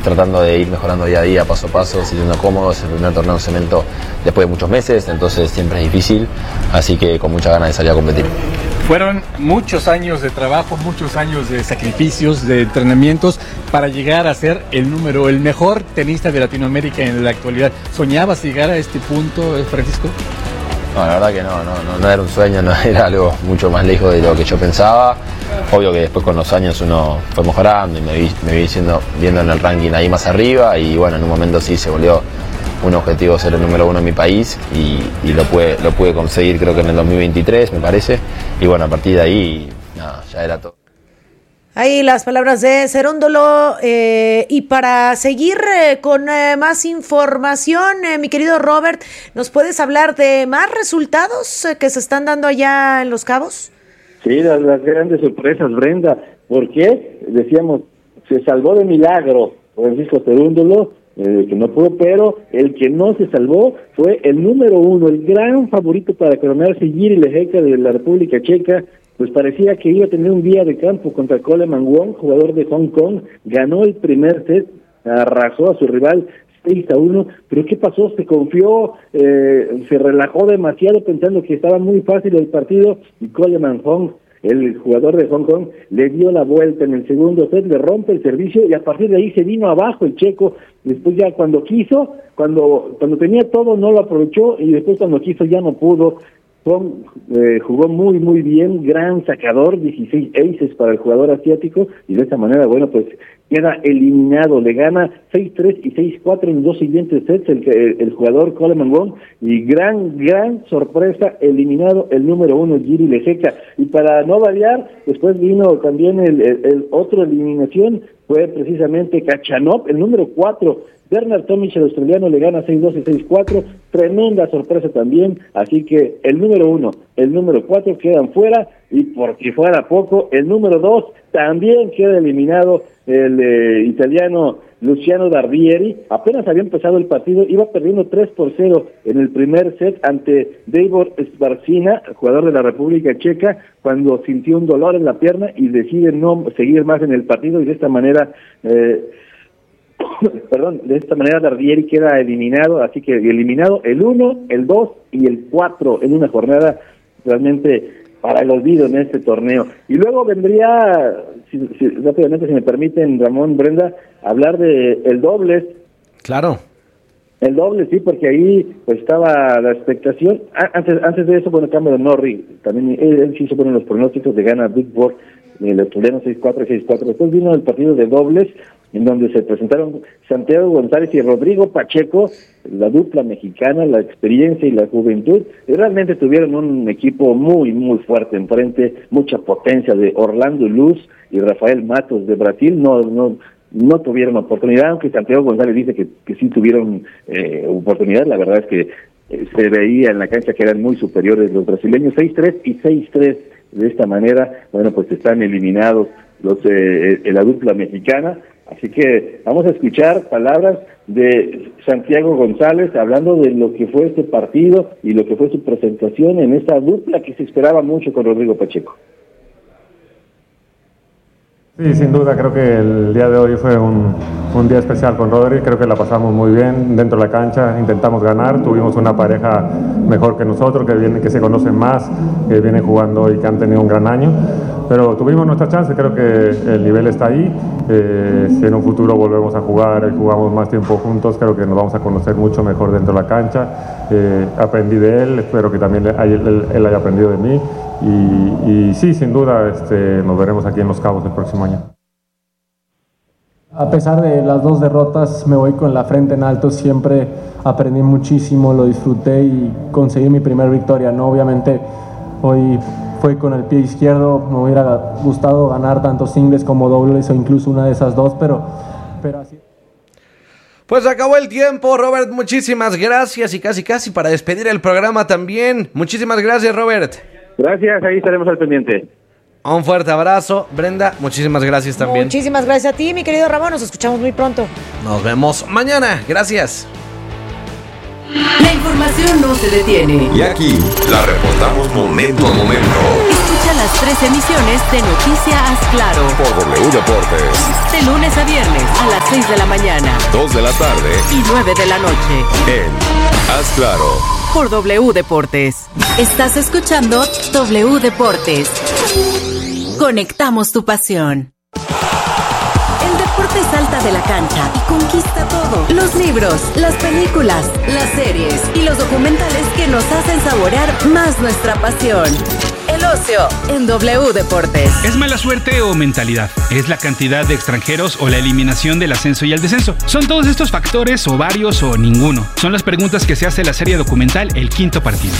tratando de ir mejorando día a día, paso a paso, sintiendo cómodo. Es el primer torneo en cemento después de muchos meses, entonces siempre es difícil, así que con muchas ganas de salir a competir. Fueron muchos años de trabajo, muchos años de sacrificios, de entrenamientos para llegar a ser el mejor tenista de Latinoamérica en la actualidad. ¿Soñabas llegar a este punto, Francisco? No, la verdad que no era un sueño, no era algo mucho más lejos de lo que yo pensaba. Obvio que después con los años uno fue mejorando y me vi viendo en el ranking ahí más arriba y bueno, en un momento sí se volvió un objetivo ser el número 1 en mi país y lo pude conseguir creo que en el 2023 me parece y bueno, a partir de ahí nada, ya era todo. Ahí las palabras de Cerúndolo y para seguir con más información, mi querido Robert, ¿nos puedes hablar de más resultados que se están dando allá en Los Cabos? Sí, las grandes sorpresas, Brenda. ¿Por qué? Decíamos, se salvó de milagro Francisco Cerúndolo, que no pudo, pero el que no se salvó fue el número 1, el gran favorito para coronarse, Jiří Lehečka de la República Checa. Pues parecía que iba a tener un día de campo contra Coleman Wong, jugador de Hong Kong. Ganó el primer set, arrasó a su rival 6-1, pero ¿qué pasó? Se confió, se relajó demasiado pensando que estaba muy fácil el partido y Coleman Wong, el jugador de Hong Kong, le dio la vuelta en el segundo set, le rompe el servicio y a partir de ahí se vino abajo el checo. Después ya cuando quiso, cuando tenía todo no lo aprovechó y después cuando quiso ya no pudo. Jugó muy bien, gran sacador, 16 aces para el jugador asiático y de esta manera, bueno, pues queda eliminado, le gana 6-3 y 6-4 en dos siguientes sets el jugador Coleman Wong y gran sorpresa, eliminado el número 1 Jiří Lehečka. Y para no variar, después vino también el otro eliminación, fue precisamente Khachanov, el número 4. Bernard Tomic, el australiano, le gana 6-2 y 6-4, tremenda sorpresa también, así que el número 1, el número 4 quedan fuera, y por si fuera poco, el número 2 también queda eliminado, el italiano Luciano Darbieri. Apenas había empezado el partido, iba perdiendo 3-0 en el primer set ante Davor Svarcina, jugador de la República Checa, cuando sintió un dolor en la pierna y decide no seguir más en el partido, y de esta manera Darbieri queda eliminado, así que eliminado el 1, el 2 y el 4 en una jornada realmente para el olvido en este torneo. Y luego vendría, rápidamente, si me permiten, Ramón, Brenda, hablar de el dobles. Claro. El doble, sí, porque ahí pues estaba la expectación. Antes de eso, bueno, Cameron Norrie, también él sí hizo poner los pronósticos de gana Big Board, el australiano 6-4 y 6-4. Después vino el partido de dobles, en donde se presentaron Santiago González y Rodrigo Pacheco, la dupla mexicana, la experiencia y la juventud, y realmente tuvieron un equipo muy fuerte enfrente, mucha potencia de Orlando Luz y Rafael Matos de Brasil. No tuvieron oportunidad, aunque Santiago González dice que sí tuvieron oportunidad. La verdad es que se veía en la cancha que eran muy superiores los brasileños, 6-3 y 6-3. De esta manera, bueno, pues están eliminados la dupla mexicana. Así que vamos a escuchar palabras de Santiago González hablando de lo que fue este partido y lo que fue su presentación en esta dupla que se esperaba mucho con Rodrigo Pacheco. Sí, sin duda, creo que el día de hoy fue un día especial con Rodri. Creo que la pasamos muy bien dentro de la cancha, intentamos ganar, tuvimos una pareja mejor que nosotros, que se conocen más, que vienen jugando y que han tenido un gran año, pero tuvimos nuestra chance. Creo que el nivel está ahí. Si en un futuro volvemos a jugar y jugamos más tiempo juntos, creo que nos vamos a conocer mucho mejor dentro de la cancha. Aprendí de él, espero que también él haya aprendido de mí. Y sí, sin duda, nos veremos aquí en Los Cabos el próximo año. A pesar de las dos derrotas, me voy con la frente en alto. Siempre aprendí muchísimo, lo disfruté y conseguí mi primera victoria, ¿no? Obviamente, hoy fue con el pie izquierdo. Me hubiera gustado ganar tanto singles como dobles o incluso una de esas dos, pero así. Pues acabó el tiempo, Robert, muchísimas gracias y casi para despedir el programa también. Muchísimas gracias, Robert. Gracias, ahí estaremos al pendiente. Un fuerte abrazo, Brenda, muchísimas gracias también. Muchísimas gracias a ti, mi querido Ramón, nos escuchamos muy pronto. Nos vemos mañana, gracias. La información no se detiene. Y aquí la reportamos momento a momento. Escucha Escucha las 3 emisiones de Noticias Haz Claro por W Deportes. De lunes a viernes a las 6 de la mañana, 2 de la tarde y 9 de la noche. En Haz Claro Por W Deportes. Estás escuchando W Deportes. Conectamos tu pasión. El deporte salta de la cancha y conquista todo. Los libros, las películas, las series y los documentales que nos hacen saborear más nuestra pasión. El ocio en W Deportes. ¿Es mala suerte o mentalidad? ¿Es la cantidad de extranjeros o la eliminación del ascenso y el descenso? ¿Son todos estos factores o varios o ninguno? Son las preguntas que se hace la serie documental El Quinto Partido.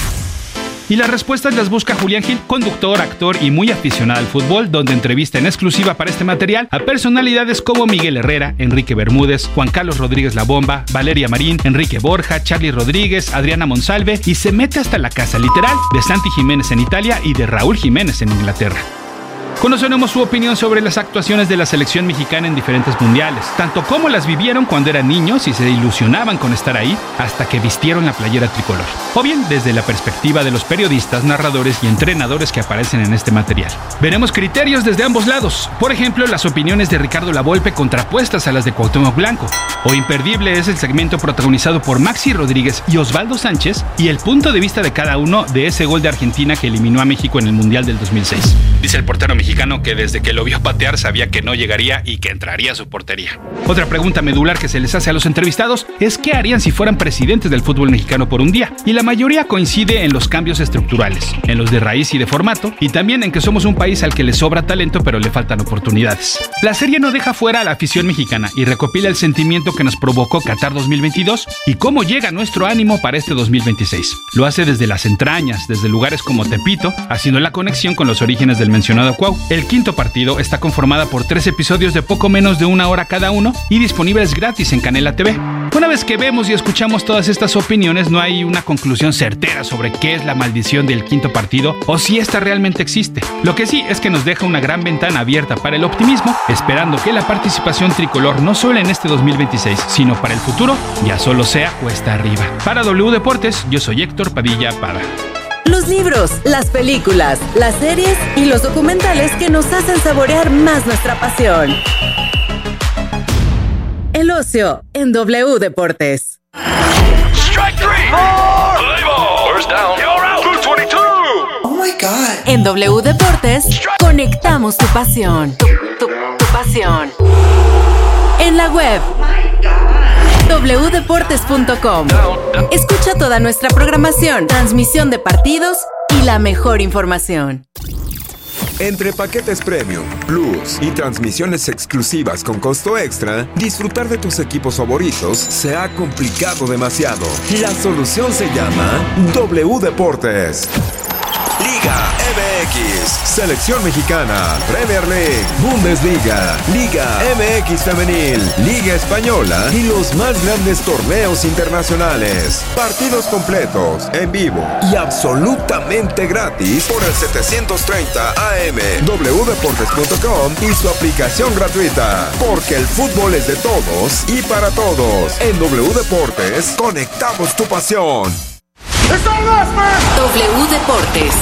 Y las respuestas las busca Julián Gil, conductor, actor y muy aficionado al fútbol, donde entrevista en exclusiva para este material a personalidades como Miguel Herrera, Enrique Bermúdez, Juan Carlos Rodríguez La Bomba, Valeria Marín, Enrique Borja, Charly Rodríguez, Adriana Monsalve, y se mete hasta la casa literal de Santi Jiménez en Italia y de Raúl Jiménez en Inglaterra. Conoceremos su opinión sobre las actuaciones de la selección mexicana en diferentes mundiales, tanto como las vivieron cuando eran niños y se ilusionaban con estar ahí hasta que vistieron la playera tricolor, o bien desde la perspectiva de los periodistas, narradores y entrenadores que aparecen en este material. Veremos criterios desde ambos lados, por ejemplo, las opiniones de Ricardo Lavolpe contrapuestas a las de Cuauhtémoc Blanco, o imperdible es el segmento protagonizado por Maxi Rodríguez y Osvaldo Sánchez y el punto de vista de cada uno de ese gol de Argentina que eliminó a México en el Mundial del 2006. Dice el portero mexicano que desde que lo vio patear sabía que no llegaría y que entraría a su portería. Otra pregunta medular que se les hace a los entrevistados es qué harían si fueran presidentes del fútbol mexicano por un día, y la mayoría coincide en los cambios estructurales, en los de raíz y de formato, y también en que somos un país al que le sobra talento pero le faltan oportunidades. La serie no deja fuera a la afición mexicana y recopila el sentimiento que nos provocó Qatar 2022 y cómo llega nuestro ánimo para este 2026. Lo hace desde las entrañas, desde lugares como Tepito, haciendo la conexión con los orígenes del mencionado Cuau. El Quinto Partido está conformada por 3 episodios de poco menos de 1 hora cada uno y disponibles gratis en Canela TV. Una vez que vemos y escuchamos todas estas opiniones, no hay una conclusión certera sobre qué es la maldición del Quinto Partido o si esta realmente existe. Lo que sí es que nos deja una gran ventana abierta para el optimismo, esperando que la participación tricolor no solo en este 2026, sino para el futuro, ya solo sea cuesta arriba. Para W Deportes, yo soy Héctor Padilla Pada. Los libros, las películas, las series y los documentales que nos hacen saborear más nuestra pasión. El ocio en W Deportes. Strike three. First down. You're out. 222. Oh my God. En W Deportes, conectamos tu pasión. Tu pasión. En la web. wdeportes.com. Escucha toda nuestra programación, transmisión de partidos y la mejor información. Entre paquetes Premium, Plus y transmisiones exclusivas con costo extra, disfrutar de tus equipos favoritos se ha complicado demasiado. La solución se llama W Deportes. Liga MX, Selección Mexicana, Premier League, Bundesliga, Liga MX Femenil, Liga Española y los más grandes torneos internacionales. Partidos completos, en vivo y absolutamente gratis por el 730 AM, wdeportes.com y su aplicación gratuita. Porque el fútbol es de todos y para todos. En W Deportes, conectamos tu pasión. W Deportes.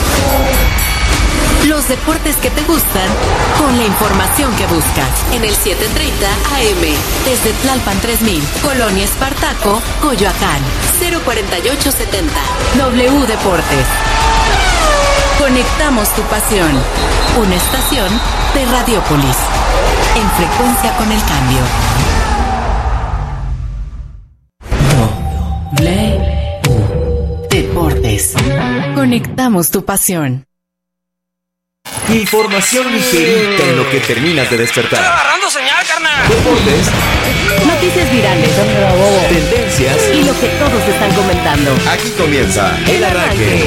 Los deportes que te gustan con la información que buscas. En el 730 AM, desde Tlalpan 3000, Colonia Espartaco, Coyoacán, 04870. W Deportes. Conectamos tu pasión. Una estación de Radiopolis. En frecuencia con el cambio. W Deportes. Conectamos tu pasión. Información ligerita en lo que terminas de despertar. ¡Estoy agarrando señal, carnal! Deportes. Noticias virales. Tendencias. Y lo que todos están comentando. Aquí comienza El Arranque.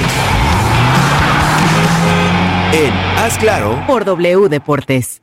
En Haz Claro. Por W Deportes.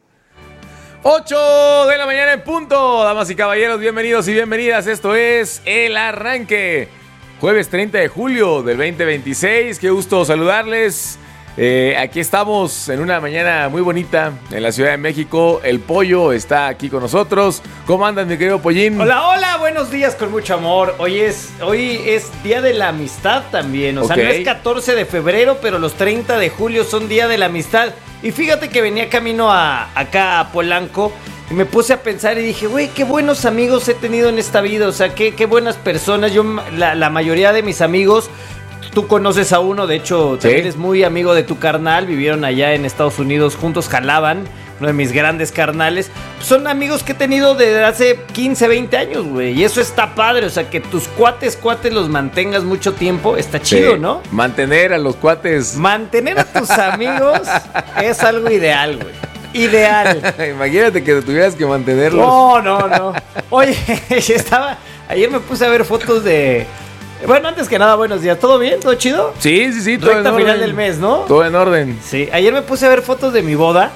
8 de la mañana en punto. Damas y caballeros, bienvenidos y bienvenidas. Esto es El Arranque. Jueves 30 de julio del 2026. Qué gusto saludarles. Aquí estamos en una mañana muy bonita en la Ciudad de México. El Pollo está aquí con nosotros. ¿Cómo andas, mi querido Pollín? Hola, hola, buenos días con mucho amor. Hoy es Día de la Amistad también. O sea, no es 14 de febrero, pero los 30 de julio son Día de la Amistad. Y fíjate que venía camino acá a Polanco y me puse a pensar y dije, güey, qué buenos amigos he tenido en esta vida. O sea, qué buenas personas. Yo, la mayoría de mis amigos... Tú conoces a uno, de hecho, también es muy amigo de tu carnal. Vivieron allá en Estados Unidos, juntos jalaban. Uno de mis grandes carnales. Son amigos que he tenido desde hace 15, 20 años, güey. Y eso está padre, o sea, que tus cuates los mantengas mucho tiempo. Está chido, ¿no? Mantener a los cuates. Mantener a tus amigos es algo ideal, güey. Ideal. Imagínate que tuvieras que mantenerlos. No. Oye, ayer me puse a ver fotos de... Bueno, antes que nada, buenos días. ¿Todo bien? ¿Todo chido? Sí, todo en orden. Recta final del mes, ¿no? Todo en orden. Sí, ayer me puse a ver fotos de mi boda.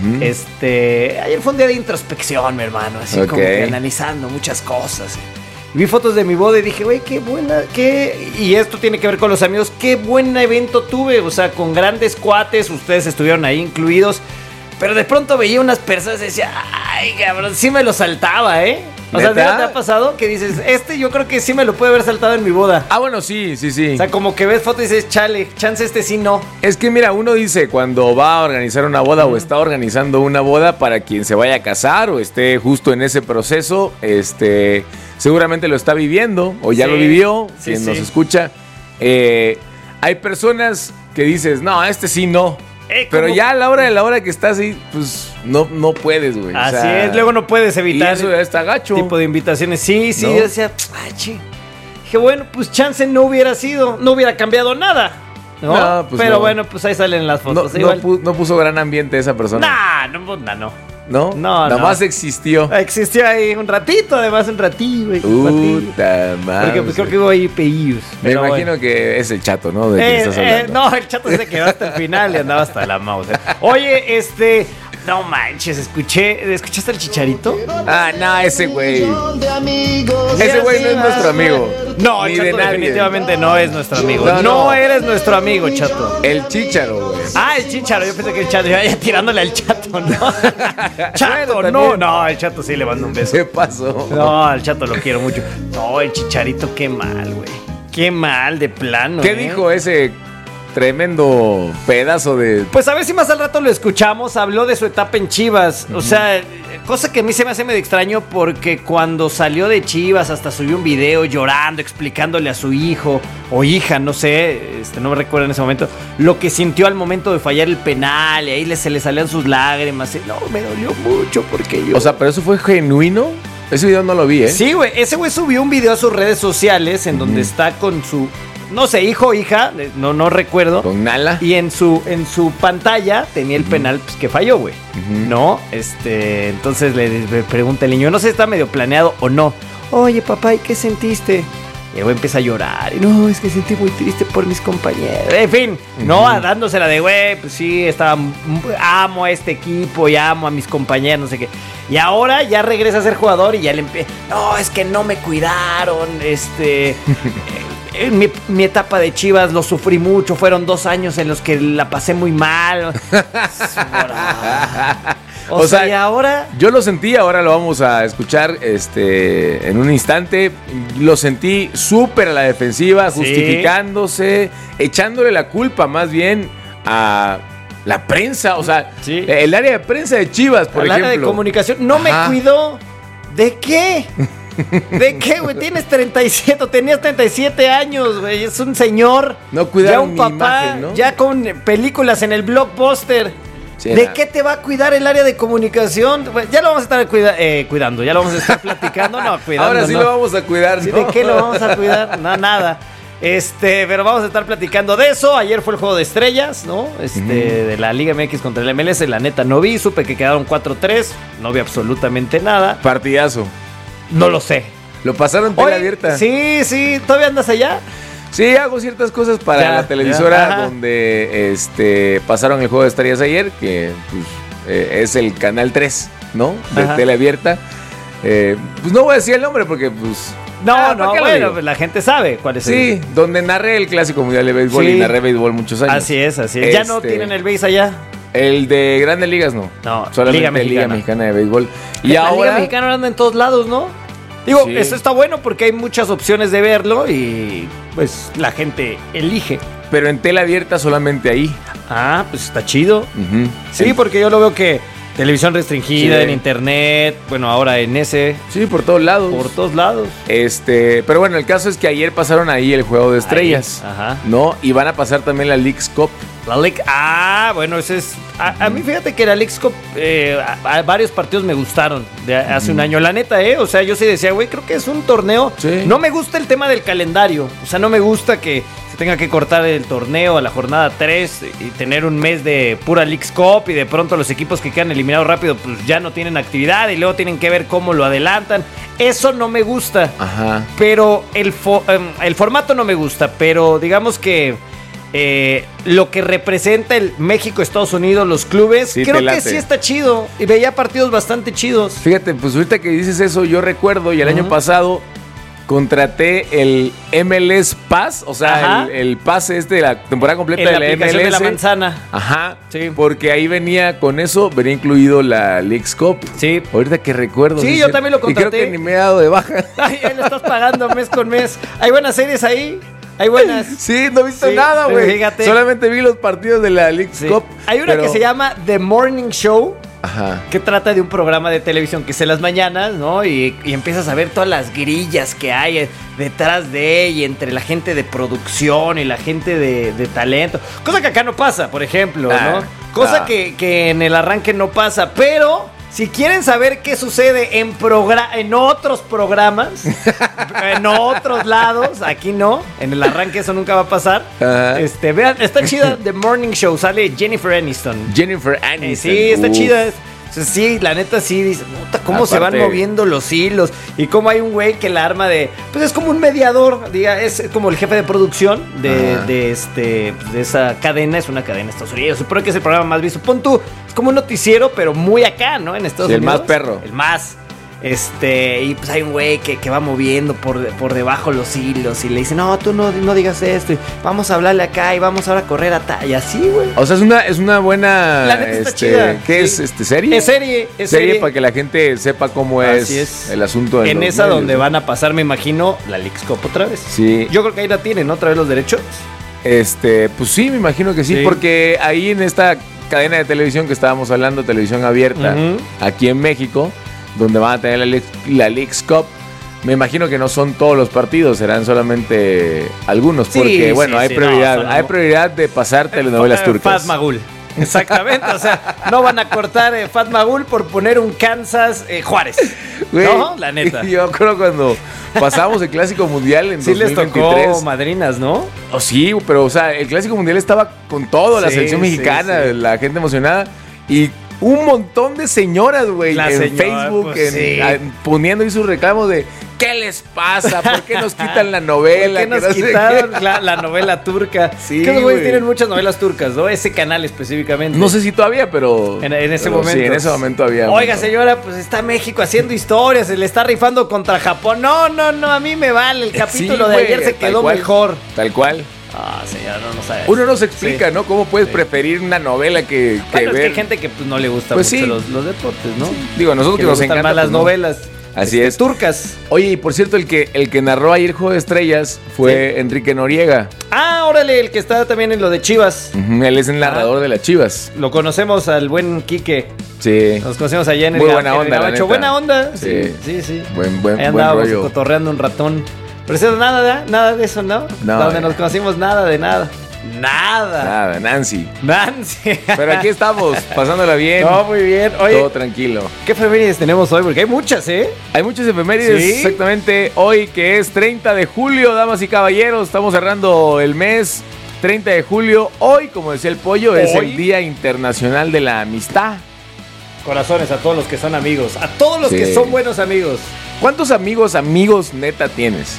Ayer fue un día de introspección, mi hermano. Así como que analizando muchas cosas. Vi fotos de mi boda y dije, güey, qué buena, y esto tiene que ver con los amigos, qué buen evento tuve. O sea, con grandes cuates, ustedes estuvieron ahí incluidos. Pero de pronto veía unas personas y decía, ay, cabrón, sí me lo saltaba, ¿eh? O sea, ¿te ha pasado que dices, yo creo que sí me lo puede haber saltado en mi boda? Ah, bueno, sí. O sea, como que ves fotos y dices, chale, chance sí no. Es que mira, uno dice cuando va a organizar una boda o está organizando una boda para quien se vaya a casar o esté justo en ese proceso, seguramente lo está viviendo o ya lo vivió, quien nos escucha. Hay personas que dices, no, sí no. Pero ya a la hora que estás ahí, pues no puedes, güey. Así es, luego no puedes evitar. Y eso ya está gacho. Tipo de invitaciones. Sí, ¿no? Yo decía, dije, bueno, pues chance no hubiera cambiado nada. ¿No? Pues pero bueno, pues ahí salen las fotos. No puso gran ambiente esa persona. No. ¿No? Nada más existió. Existió ahí un ratito, además un ratillo. Puta madre. Porque pues creo que hubo ahí pedidos. Me imagino que es el Chato, ¿no? De que estás hablando. No, el Chato se quedó hasta el final y andaba hasta la mouse. Oye, no manches, ¿escuchaste el Chicharito? Ah, no, ese güey. Ese güey no es nuestro amigo. No, el Chato definitivamente no es nuestro amigo. No eres nuestro amigo, Chato. El Chicharo, güey. Ah, el Chicharo, yo pensé que el Chato iba tirándole al Chato, ¿no? Chato, no, el Chato sí le mando un beso. ¿Qué pasó? No, al Chato lo quiero mucho. No, el Chicharito, qué mal, güey. Qué mal, de plano. ¿Qué dijo ese tremendo pedazo de...? Pues a ver si más al rato lo escuchamos. Habló de su etapa en Chivas. O sea, cosa que a mí se me hace medio extraño porque cuando salió de Chivas hasta subió un video llorando, explicándole a su hijo o hija, no sé, no me recuerdo en ese momento, lo que sintió al momento de fallar el penal y ahí se le salían sus lágrimas. Y no, me dolió mucho porque yo... O sea, ¿pero eso fue genuino? Ese video no lo vi, ¿eh? Sí, güey, ese güey subió un video a sus redes sociales en donde está con su... No sé, hijo o hija, no recuerdo. Con Nala. Y en su pantalla tenía el penal pues, que falló, güey. ¿No? Entonces le pregunta el niño, no sé si está medio planeado o no. Oye, papá, ¿y qué sentiste? Y el güey empieza a llorar. Y no, es que sentí muy triste por mis compañeros. En fin, no, dándosela de güey, pues sí, amo a este equipo y amo a mis compañeros, no sé qué. Y ahora ya regresa a ser jugador y ya le empieza. No, es que no me cuidaron, mi etapa de Chivas lo sufrí mucho. Fueron 2 años en los que la pasé muy mal. O sea, y ahora... Yo lo sentí, ahora lo vamos a escuchar en un instante. Lo sentí súper a la defensiva, justificándose, echándole la culpa más bien a la prensa. O sea, el área de prensa de Chivas, por ejemplo. El área de comunicación. No me cuidó. ¿De qué? ¿De qué, güey? Tenías 37 años, güey. Es un señor. No cuidaron ya un papá, imagen, ¿no? Ya con películas en el blockbuster. Sí, ¿de qué te va a cuidar el área de comunicación? Ya lo vamos a estar cuidando, ya lo vamos a estar platicando. No, cuidando. Ahora sí lo vamos a cuidar, ¿no? ¿De qué lo vamos a cuidar? No, nada. Pero vamos a estar platicando de eso. Ayer fue el juego de estrellas, ¿no? De la Liga MX contra el MLS. La neta no vi, supe que quedaron 4-3. No vi absolutamente nada. Partidazo. No lo sé. Lo pasaron tele abierta. Sí. ¿Todavía andas allá? Sí, hago ciertas cosas para la televisora donde pasaron el juego de estrellas ayer, que pues, es el canal 3, ¿no? De tele abierta. Pues no voy a decir el nombre porque pues bueno, pues la gente sabe cuál es Sí, donde narré el Clásico Mundial de Béisbol y narré béisbol muchos años. Así es. ¿Ya no tienen el béis allá? El de Grandes Ligas no. No, solamente Liga Mexicana de Béisbol. Y la ahora Liga Mexicana anda en todos lados, ¿no? Digo, esto está bueno porque hay muchas opciones de verlo y pues la gente elige. Pero en tela abierta solamente ahí. Ah, pues está chido. Sí, porque yo lo veo que televisión restringida, en internet, bueno, ahora en ese. Sí, por todos lados. Por todos lados. Pero bueno, el caso es que ayer pasaron ahí el Juego de Estrellas. Ajá. ¿No? Y van a pasar también la Leagues Cup. Bueno, ese es. A mí fíjate que la Leagues Cup, varios partidos me gustaron de hace un año. La neta, o sea, yo sí decía, güey, creo que es un torneo. Sí. No me gusta el tema del calendario. O sea, no me gusta que se tenga que cortar el torneo a la jornada 3 y tener un mes de pura Leagues Cup y de pronto los equipos que quedan eliminados rápido, pues ya no tienen actividad y luego tienen que ver cómo lo adelantan. Eso no me gusta. Ajá. Pero el formato no me gusta, pero digamos que lo que representa el México-Estados Unidos, los clubes, creo que sí está chido. Y veía partidos bastante chidos. Fíjate, pues ahorita que dices eso, yo recuerdo y el año pasado contraté el MLS Pass, o sea, el pase de la temporada completa de la MLS. De la manzana. Ajá, sí. Porque ahí venía incluido la Leagues Cup. Sí. Ahorita que recuerdo. Sí, yo también lo contraté. Y creo que ni me he dado de baja. Ahí lo estás pagando mes con mes. Hay buenas series ahí. Hay buenas. Sí, no he visto nada, güey. Fíjate. Solamente vi los partidos de la Leagues Cup. Hay una que se llama The Morning Show. Ajá. Que trata de un programa de televisión que es en las mañanas, ¿no? Y empiezas a ver todas las grillas que hay detrás de ella, entre la gente de producción y la gente de talento. Cosa que acá no pasa, por ejemplo, ¿no? Cosa que en el arranque no pasa, pero si quieren saber qué sucede en otros programas, en otros lados, aquí no, en el arranque eso nunca va a pasar. Vean, está chida The Morning Show, sale Jennifer Aniston. Sí, está chida. Sí, la neta sí, dice, puta, cómo se van moviendo los hilos y cómo hay un güey que la arma pues es como un mediador, diga, es como el jefe de producción de esa cadena, es una cadena de Estados Unidos, supongo que es el programa más visto. Pon tú, es como un noticiero, pero muy acá, ¿no? En Estados Unidos. El más perro. El más. Y pues hay un güey que va moviendo por debajo los hilos y le dice, no, tú no digas esto, y vamos a hablarle acá y vamos ahora a correr y así, güey. O sea, es una buena. La neta está chida. ¿Qué es serie? Es serie para que la gente sepa cómo es el asunto. En esa medios, donde van a pasar, me imagino, la Leagues Cup otra vez. Sí. Yo creo que ahí la tienen, ¿no? Otra vez los derechos. Pues sí, me imagino que sí, porque ahí en esta cadena de televisión que estábamos hablando, televisión abierta, aquí en México, donde van a tener la Leagues Cup, me imagino que no son todos los partidos, serán solamente algunos, porque hay prioridad, hay prioridad de pasar telenovelas turcas. Fat Magul. Exactamente, o sea, no van a cortar Fat Magul por poner un Kansas Juárez. Güey, no, la neta. Yo creo cuando pasamos el Clásico Mundial en 2023. Sí les tocó madrinas, ¿no? Sí, pero o sea, el Clásico Mundial estaba con todo, la selección mexicana, la gente emocionada y un montón de señoras, güey, en Facebook, poniendo ahí sus reclamos de ¿qué les pasa? ¿Por qué nos quitan la novela? ¿Por qué nos quitaron la novela turca? Sí, que los güeyes tienen muchas novelas turcas, ¿no? Ese canal específicamente. No sé si todavía, pero en ese momento. Sí, en ese momento había. Oiga, señora, pues está México haciendo historias, se le está rifando contra Japón. No, a mí me vale. El capítulo de ayer se quedó mejor. Tal cual. Señora, no sabe. Uno no se explica, ¿no? ¿Cómo puedes preferir una novela que ver? Es que hay gente que pues, no le gusta mucho los deportes, ¿no? Sí. Digo, nosotros que nos encantan más las novelas. Así es. Turcas. Oye, y por cierto, el que narró ayer Juego de Estrellas fue Enrique Noriega. Órale, el que está también en lo de Chivas. Él es el narrador de las Chivas. Lo conocemos al buen Quique. Sí. Nos conocemos allá en Muy buena onda, la neta. Buena onda. Sí. Buen ahí andábamos rollo. cotorreando un ratón. Pero eso nada de eso, ¿no? Donde nos conocimos nada de nada. Nada, Nancy. Pero aquí estamos, pasándola bien. No, muy bien. Oye, todo tranquilo. ¿Qué efemérides tenemos hoy? Porque hay muchas, ¿eh? Hay muchas efemérides, ¿sí? Exactamente. Hoy que es 30 de julio, damas y caballeros, estamos cerrando el mes. 30 de julio, hoy, como decía el Pollo, es el Día Internacional de la Amistad. Corazones a todos los que son amigos, a todos los que son buenos amigos. ¿Cuántos amigos neta tienes?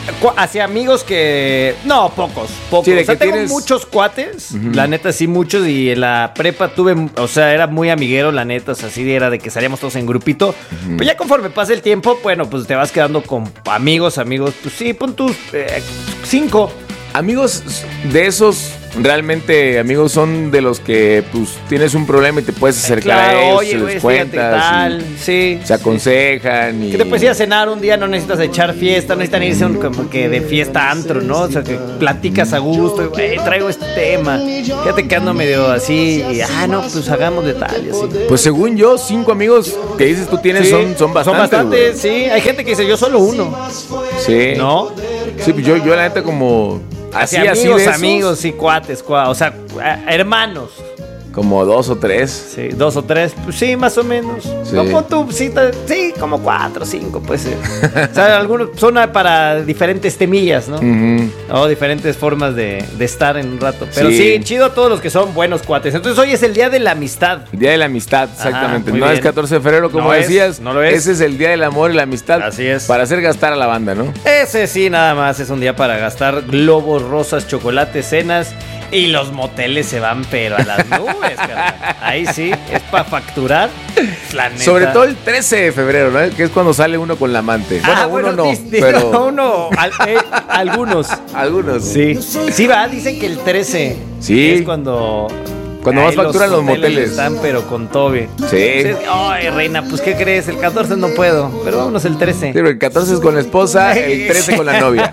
hacia amigos que... No, pocos. Sí, de o sea, que tengo tienes- muchos cuates, la neta sí muchos, y en la prepa tuve, o sea, era muy amiguero, la neta, o sea, sí era de que salíamos todos en grupito. Pero ya conforme pasa el tiempo, bueno, pues te vas quedando con amigos, pues sí, pon tus 5. Amigos de esos, realmente amigos son de los que pues tienes un problema y te puedes acercar Claro, a ellos, oye, se güey, les fíjate cuentas, tal, sí. se aconsejan y... Que te puedes ir a cenar un día, no necesitas echar fiesta, no necesitan irse como que de fiesta antro, ¿no? O sea, que platicas a gusto, y, güey, traigo este tema. Fíjate que ando medio así, y, no, pues hagamos detalles. Así. Pues según yo, 5 amigos que dices tú tienes Sí, son bastantes. Son bastantes, güey. sí. Hay gente que dice, yo solo uno. Sí. ¿No? Sí, pues yo la neta como... Así, Así, así amigos, de esos, amigos, sí, cuates, o sea, hermanos. como 2 o 3. Sí, 2 o 3, pues sí, más o menos. Sí. Como tú, sí, como 4 o 5, pues. O sea, algunos son para diferentes temillas, ¿no? O diferentes formas de estar en un rato. Pero sí, chido a todos los que son buenos cuates. Entonces hoy es el Día de la Amistad. El Día de la Amistad, exactamente. muy No bien. es 14 de febrero, como No es, decías. no lo es. Ese es el Día del Amor y la Amistad. Así es. Para hacer gastar a la banda, ¿no? Ese sí, nada más es un día para gastar globos, rosas, chocolates, cenas. Y los moteles se van, pero a las nubes, carnal. Ahí sí, es para facturar. La neta. Sobre todo el 13 de febrero, ¿no? Que es cuando sale uno con la amante. Bueno, uno no, pero... Uno, algunos. Algunos. Sí. Sí, va, dicen que el 13 Sí. es cuando más facturan los moteles. Están, pero con Toby. Sí. Ay, reina, pues ¿qué crees? El 14 no puedo, pero vámonos el 13. Sí, pero el 14 es con la esposa, el 13 con la novia.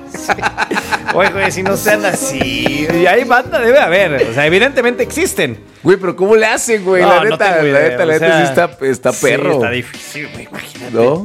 Oye, güey, si no sean así. Y hay banda, debe haber. O sea, evidentemente existen. Güey, pero ¿cómo le hacen, güey? No, La no neta, tengo idea, la o neta sea, sí está perro. Sí, está difícil, güey, imagínate. ¿No?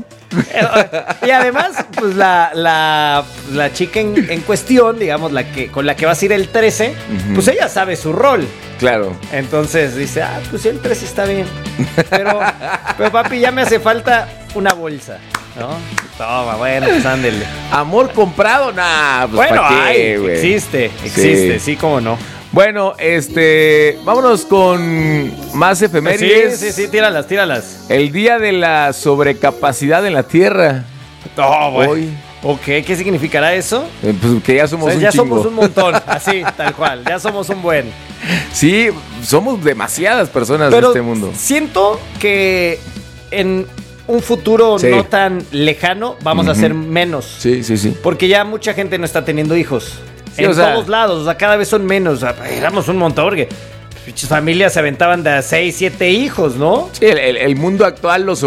Y además, pues la chica en cuestión, digamos, con la que vas a ir el 13, pues ella sabe su rol. Claro. Entonces dice, pues sí, el 13 está bien. Pero papi, ya me hace falta una bolsa, ¿no? Toma, bueno, pues ándele. ¿Amor comprado? Nah, pues Bueno, ¿pa' qué, hay, güey? existe, sí, cómo no. Bueno, vámonos con más efemérides. Sí, tíralas. El día de la sobrecapacidad en la Tierra. Oh, güey. Hoy. Ok, ¿qué significará eso? Pues que ya somos O sea, un ya chingo. somos un montón, así, tal cual. Ya somos un buen. Sí, somos demasiadas personas Pero en este mundo. siento que en un futuro Sí. no tan lejano vamos a ser menos. Sí. Porque ya mucha gente no está teniendo hijos. Sí, en o sea- todos lados, o sea, cada vez son menos. O sea, éramos un montón porque pinches familias se aventaban de 6, 7 hijos, ¿no? Sí, el mundo actual lo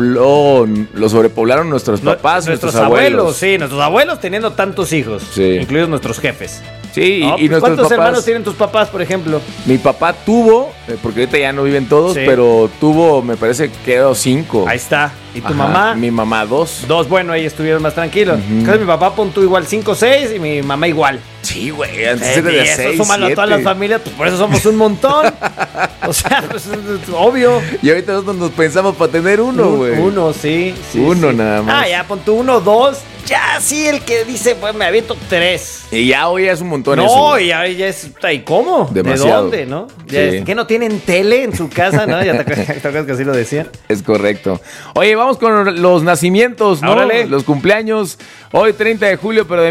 sobrepoblaron nuestros papás, nuestros abuelos. Sí, nuestros abuelos teniendo tantos hijos, Sí. incluidos nuestros jefes. Sí, ¿No? y nuestros ¿Cuántos papás. hermanos tienen tus papás, por ejemplo? Mi papá tuvo, porque ahorita ya no viven todos, Sí. pero tuvo, me parece que quedó 5. Ahí está. ¿Y tu Ajá, mamá? Mi mamá 2. 2, bueno, ahí estuvieron más tranquilos. Entonces mi papá pon tú igual 5, 6 y mi mamá igual. Sí, güey, antes era Y de eso 6, súmalo a todas las familias, pues por eso somos un montón. O sea, pues es obvio. Y ahorita nosotros nos pensamos para tener uno, güey. Uno, sí. Uno nada más. Ya pon tú 1, 2. Ya sí, el que dice, pues me aviento 3. Y ya hoy es un montón No, eso, güey. y ya es. ¿Y cómo? Demasiado. ¿De dónde, no? Sí. Ya, ¿qué no tienen tele en su casa, no? Ya te acuerdas que así lo decía. Es correcto. Oye, vamos con los nacimientos, ¿no? Órale. Los cumpleaños. Hoy, 30 de julio, pero de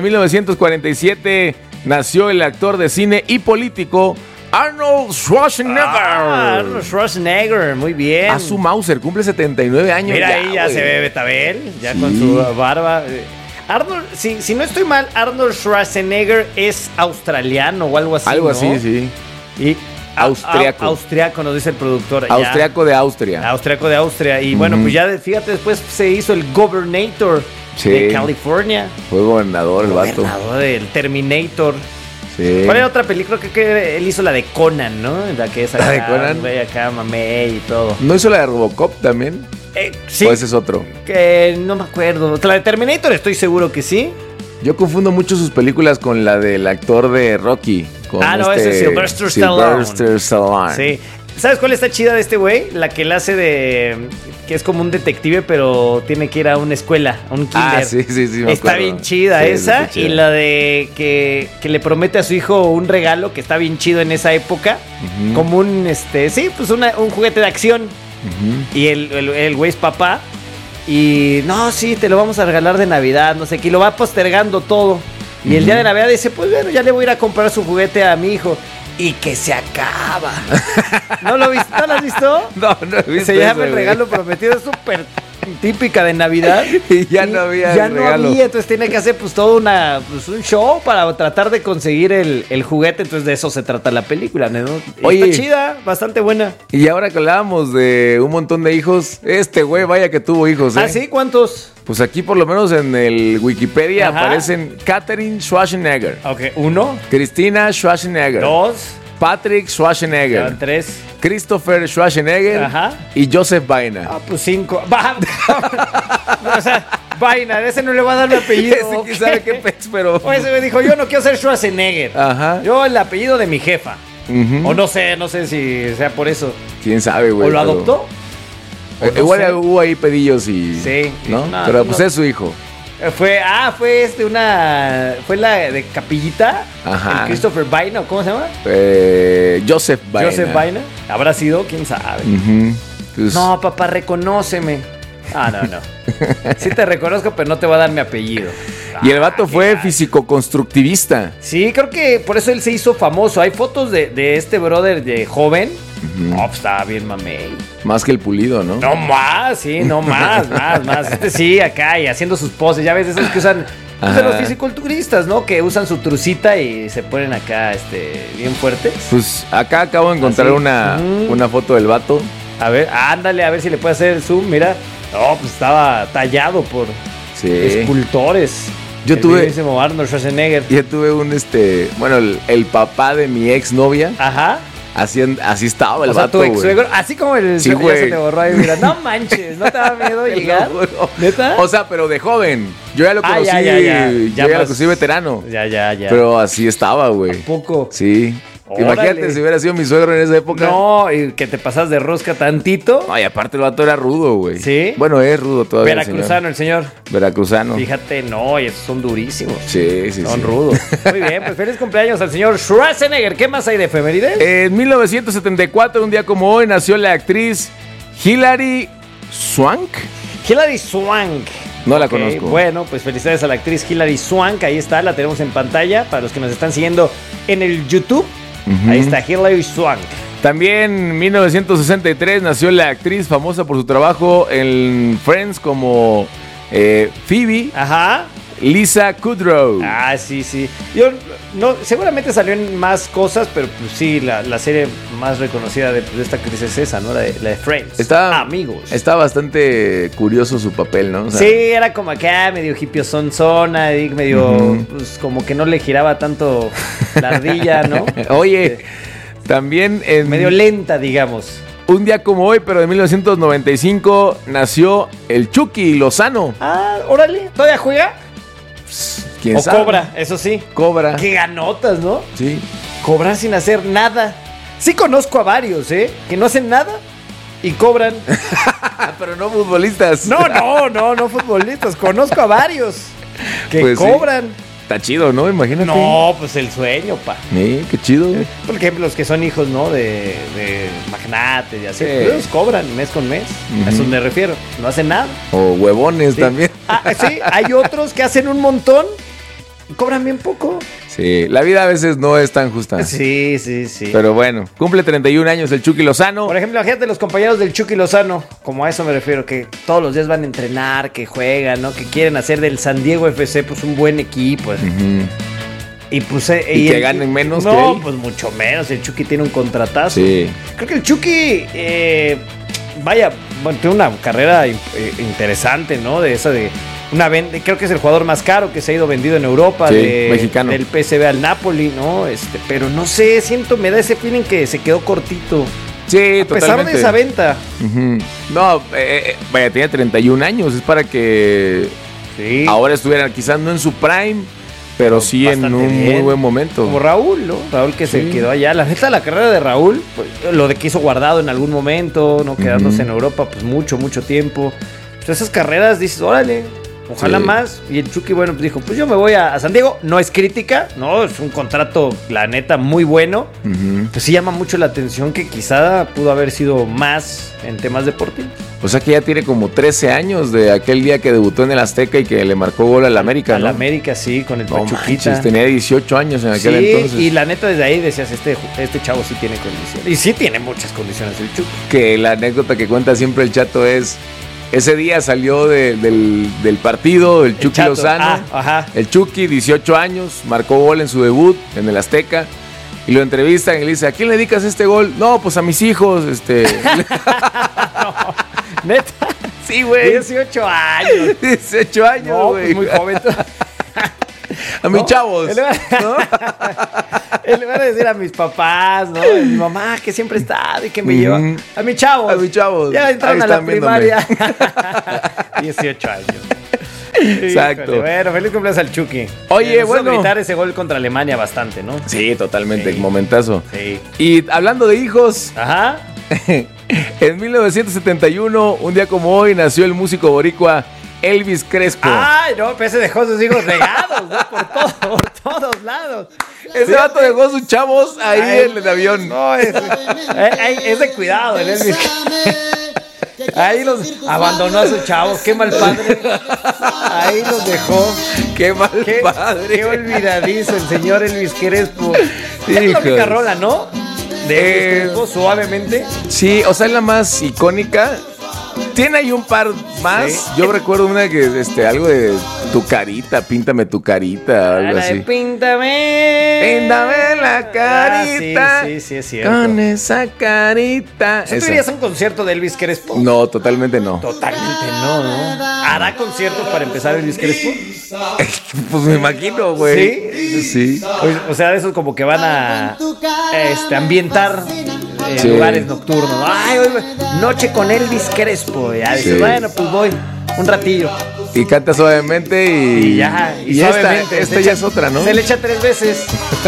1947, nació el actor de cine y político Arnold Schwarzenegger. Arnold Schwarzenegger, muy bien. A su Mauser, cumple 79 años. Mira, ya, ahí ya güey. se ve Betabel, ya Sí. con su barba. Arnold, si no estoy mal, Arnold Schwarzenegger es australiano o algo así. Algo ¿no? así, sí. Y Austriaco. Austriaco, nos dice el productor. ya. Austriaco de Austria. Austriaco de Austria. Y bueno, pues ya fíjate, después se hizo el Governator Sí. de California. Fue gobernador el vato. Gobernador del Terminator. Sí. ¿Cuál era otra película? Creo que él hizo la de Conan, ¿no? La que es acá, ¿La de Conan? güey, acá mamé y todo. ¿No hizo la de Robocop también? Sí. ¿O ese es otro? Que no me acuerdo. La de Terminator estoy seguro que sí. Yo confundo mucho sus películas con la del actor de Rocky. Con Ese es Sylvester Stallone. Sylvester Stallone. Sí. ¿Sabes cuál está chida de este güey? La que él hace de... que es como un detective, pero tiene que ir a una escuela, a un kinder. Ah, sí, me Está acuerdo. bien chida Sí, esa. está chida. Y la de que le promete a su hijo un regalo que está bien chido en esa época. Ujú. Como un, pues un juguete de acción. Ujú. Y el güey es papá. Y no, sí, te lo vamos a regalar de Navidad, no sé qué. Y lo va postergando todo. Y el día de Navidad dice, pues bueno, ya le voy a ir a comprar su juguete a mi hijo. Y que se acaba. ¿No lo has visto? No he visto. Se llama El Regalo Prometido. Es súper típica de Navidad. Y ya no había ya regalo. no había, entonces tiene que hacer pues todo un show para tratar de conseguir el juguete. Entonces de eso se trata la película, ¿no? Oye, está chida, bastante buena. Y ahora que hablábamos de un montón de hijos, este güey vaya que tuvo hijos, ¿eh? ¿Ah, sí? ¿Cuántos? Pues aquí por lo menos en el Wikipedia Ajá. aparecen Katherine Schwarzenegger. Ok, 1. Cristina Schwarzenegger. 2. Patrick Schwarzenegger. 3. Christopher Schwarzenegger. Ajá. Y Joseph Baena. Ah, pues 5. O sea, Baena, ese no le va a dar mi apellido. Ese quién sabe qué pez, pero... O ese me dijo, yo no quiero ser Schwarzenegger. Ajá. Yo el apellido de mi jefa. O no sé si sea por eso. Quién sabe, güey. ¿O lo adoptó? Igual hubo ahí pedillos y... Sí. ¿no? No, pero pues no. es su hijo. Fue la de Capillita. Ajá. El Christopher Baena, ¿cómo se llama? Joseph Baena. Joseph Baena. ¿Habrá sido? ¿Quién sabe? Pues... No, papá, reconóceme. Ah, no. Sí te reconozco, pero no te voy a dar mi apellido. Y el vato fue físico-constructivista. Sí, creo que por eso él se hizo famoso. Hay fotos de este brother de joven. Pues estaba bien mamey. Más que el Pulido, ¿no? No más, sí, no más. Este sí, acá y haciendo sus poses. Ya ves, esos que usan de los fisiculturistas, ¿no? Que usan su trucita y se ponen acá bien fuertes. Pues acá acabo de encontrar una foto del vato. A ver, ándale, a ver si le puede hacer el zoom, mira. No, pues estaba tallado por escultores. Yo tuve Arnold Schwarzenegger. Yo tuve bueno, el papá de mi exnovia. Ajá. Así estaba el o sea, vato, tu ex suegro, así como el sí, suegro ya se te borró ahí, mira, no manches, ¿no te da miedo llegar? ¿Neta? O sea, pero de joven. Yo ya lo conocí, yo ya lo conocí veterano. Ya. Pero así estaba, güey. ¿A poco? Sí. Órale. Imagínate si hubiera sido mi suegro en esa época. No, y que te pasas de rosca tantito. Ay, aparte el vato era rudo, güey. ¿Sí? Bueno, es rudo todavía. Veracruzano el señor. Veracruzano. Fíjate, no, y esos son durísimos. Sí. Son rudos. Muy bien, pues feliz cumpleaños al señor Schwarzenegger. ¿Qué más hay de efemérides? En 1974, un día como hoy, nació la actriz Hilary Swank. Hilary Swank. No la conozco. Bueno, pues felicidades a la actriz Hilary Swank. Ahí está, la tenemos en pantalla para los que nos están siguiendo en el YouTube. Ahí está, Hilary Swank. También en 1963 nació la actriz famosa por su trabajo en Friends como Phoebe. Ajá. Lisa Kudrow. Ah, sí. Yo no, seguramente salió en más cosas, pero pues sí, la serie más reconocida de esta actriz es esa, ¿no? La de Friends. Amigos. Está bastante curioso su papel, ¿no? O sea, sí, era como acá medio hippiosonzona, medio pues como que no le giraba tanto la ardilla, ¿no? Oye, también medio lenta, digamos. Un día como hoy, pero de 1995, nació el Chucky Lozano. Ah, órale, ¿todavía juega? ¿Quién o sabe? cobra, eso sí. Cobra. Qué ganotas, ¿no? Sí. Cobrar sin hacer nada. Sí conozco a varios, que no hacen nada y cobran. Pero no futbolistas. No futbolistas. Conozco a varios que pues cobran. Sí. Está chido, ¿no? Imagínate. No, pues el sueño, pa. Sí, qué chido. Por ejemplo, los que son hijos, ¿no? De magnates y así. Sí. Pues ellos cobran mes con mes. A eso me refiero. No hacen nada. O huevones también. Sí, hay otros que hacen un montón y cobran bien poco. Sí, la vida a veces no es tan justa. Sí. Pero bueno, cumple 31 años el Chucky Lozano. Por ejemplo, imagínate los compañeros del Chucky Lozano, como a eso me refiero, que todos los días van a entrenar, que juegan, ¿no? Que quieren hacer del San Diego FC pues un buen equipo. Y pues y que ganen menos no, que él. Pues mucho menos, el Chucky tiene un contratazo. Sí. Creo que el Chucky tiene una carrera interesante, ¿no? De esa de creo que es el jugador más caro que se ha ido vendido en Europa, sí, mexicano. Del PSV al Napoli, ¿no? Pero no sé, me da ese feeling que se quedó cortito. Sí, a pesar de esa venta. No, vaya, tenía 31 años, es para que ahora estuviera quizás no en su prime, pero sí en un muy buen momento. Como Raúl, ¿no? Raúl que se quedó allá. La neta, la carrera de Raúl, pues, lo de que hizo Guardado en algún momento, ¿no? Quedándose en Europa, pues mucho tiempo. Pues esas carreras dices, órale. Ojalá más. Y el Chucky, bueno, pues dijo, pues yo me voy a San Diego. No es crítica, no, es un contrato, la neta, muy bueno. Pues sí llama mucho la atención que quizá pudo haber sido más en temas deportivos. O sea que ya tiene como 13 años de aquel día que debutó en el Azteca y que le marcó gol al América, ¿no? Al América, sí, con el Pachuquita. Manches, tenía 18 años en aquel entonces. Y la neta desde ahí decías, este chavo sí tiene condiciones. Y sí tiene muchas condiciones el Chucky. Que la anécdota que cuenta siempre el Chato es... Ese día salió del partido el Chucky Lozano. El Chucky, 18 años, marcó gol en su debut en el Azteca. Y lo entrevistan y le dice, ¿a quién le dedicas este gol? No, pues a mis hijos. No, neta. Sí, güey. 18 años. 18 años, güey. No, pues muy joven. A mis chavos. ¿no? Él le va a decir a mis papás, ¿no? A mi mamá, que siempre está y que me lleva. A mis chavos. A mis chavos. Ya entraron a la primaria. 18 años. Exacto. Híjole, bueno, feliz cumpleaños al Chucky. Oye, bueno. gritar ese gol contra Alemania bastante, ¿no? Sí, totalmente, momentazo. Sí. Y hablando de hijos. Ajá. En 1971, un día como hoy, nació el músico boricua Elvis Crespo. Ay, no, pero ese dejó sus hijos regados, ¿no? Por todos lados. Ese vato dejó sus chavos ahí en el avión. No, es de cuidado el Elvis. Ahí los abandonó a sus chavos, qué mal padre. Ahí los dejó. Qué mal padre. Qué olvidadizo el señor Elvis Crespo. Es la única rola, ¿no? De Elvis Crespo, suavemente. Sí, o sea, es la más icónica. Tiene ahí un par más. Sí. Yo recuerdo una que algo de tu carita, píntame tu carita, algo así. Píntame la carita. Sí, es cierto. Con esa carita. ¿Tú irías a un concierto de Elvis Crespo? No, totalmente no. Totalmente no. ¿Hará conciertos para empezar Elvis Crespo? Pues me imagino, güey. Sí. O sea, esos como que van a ambientar lugares nocturnos. Ay, noche con Elvis Crespo. Ya dices, bueno, pues voy un ratillo. Y canta suavemente y suavemente. Esta ya es otra, ¿no? Se le echa 3 veces.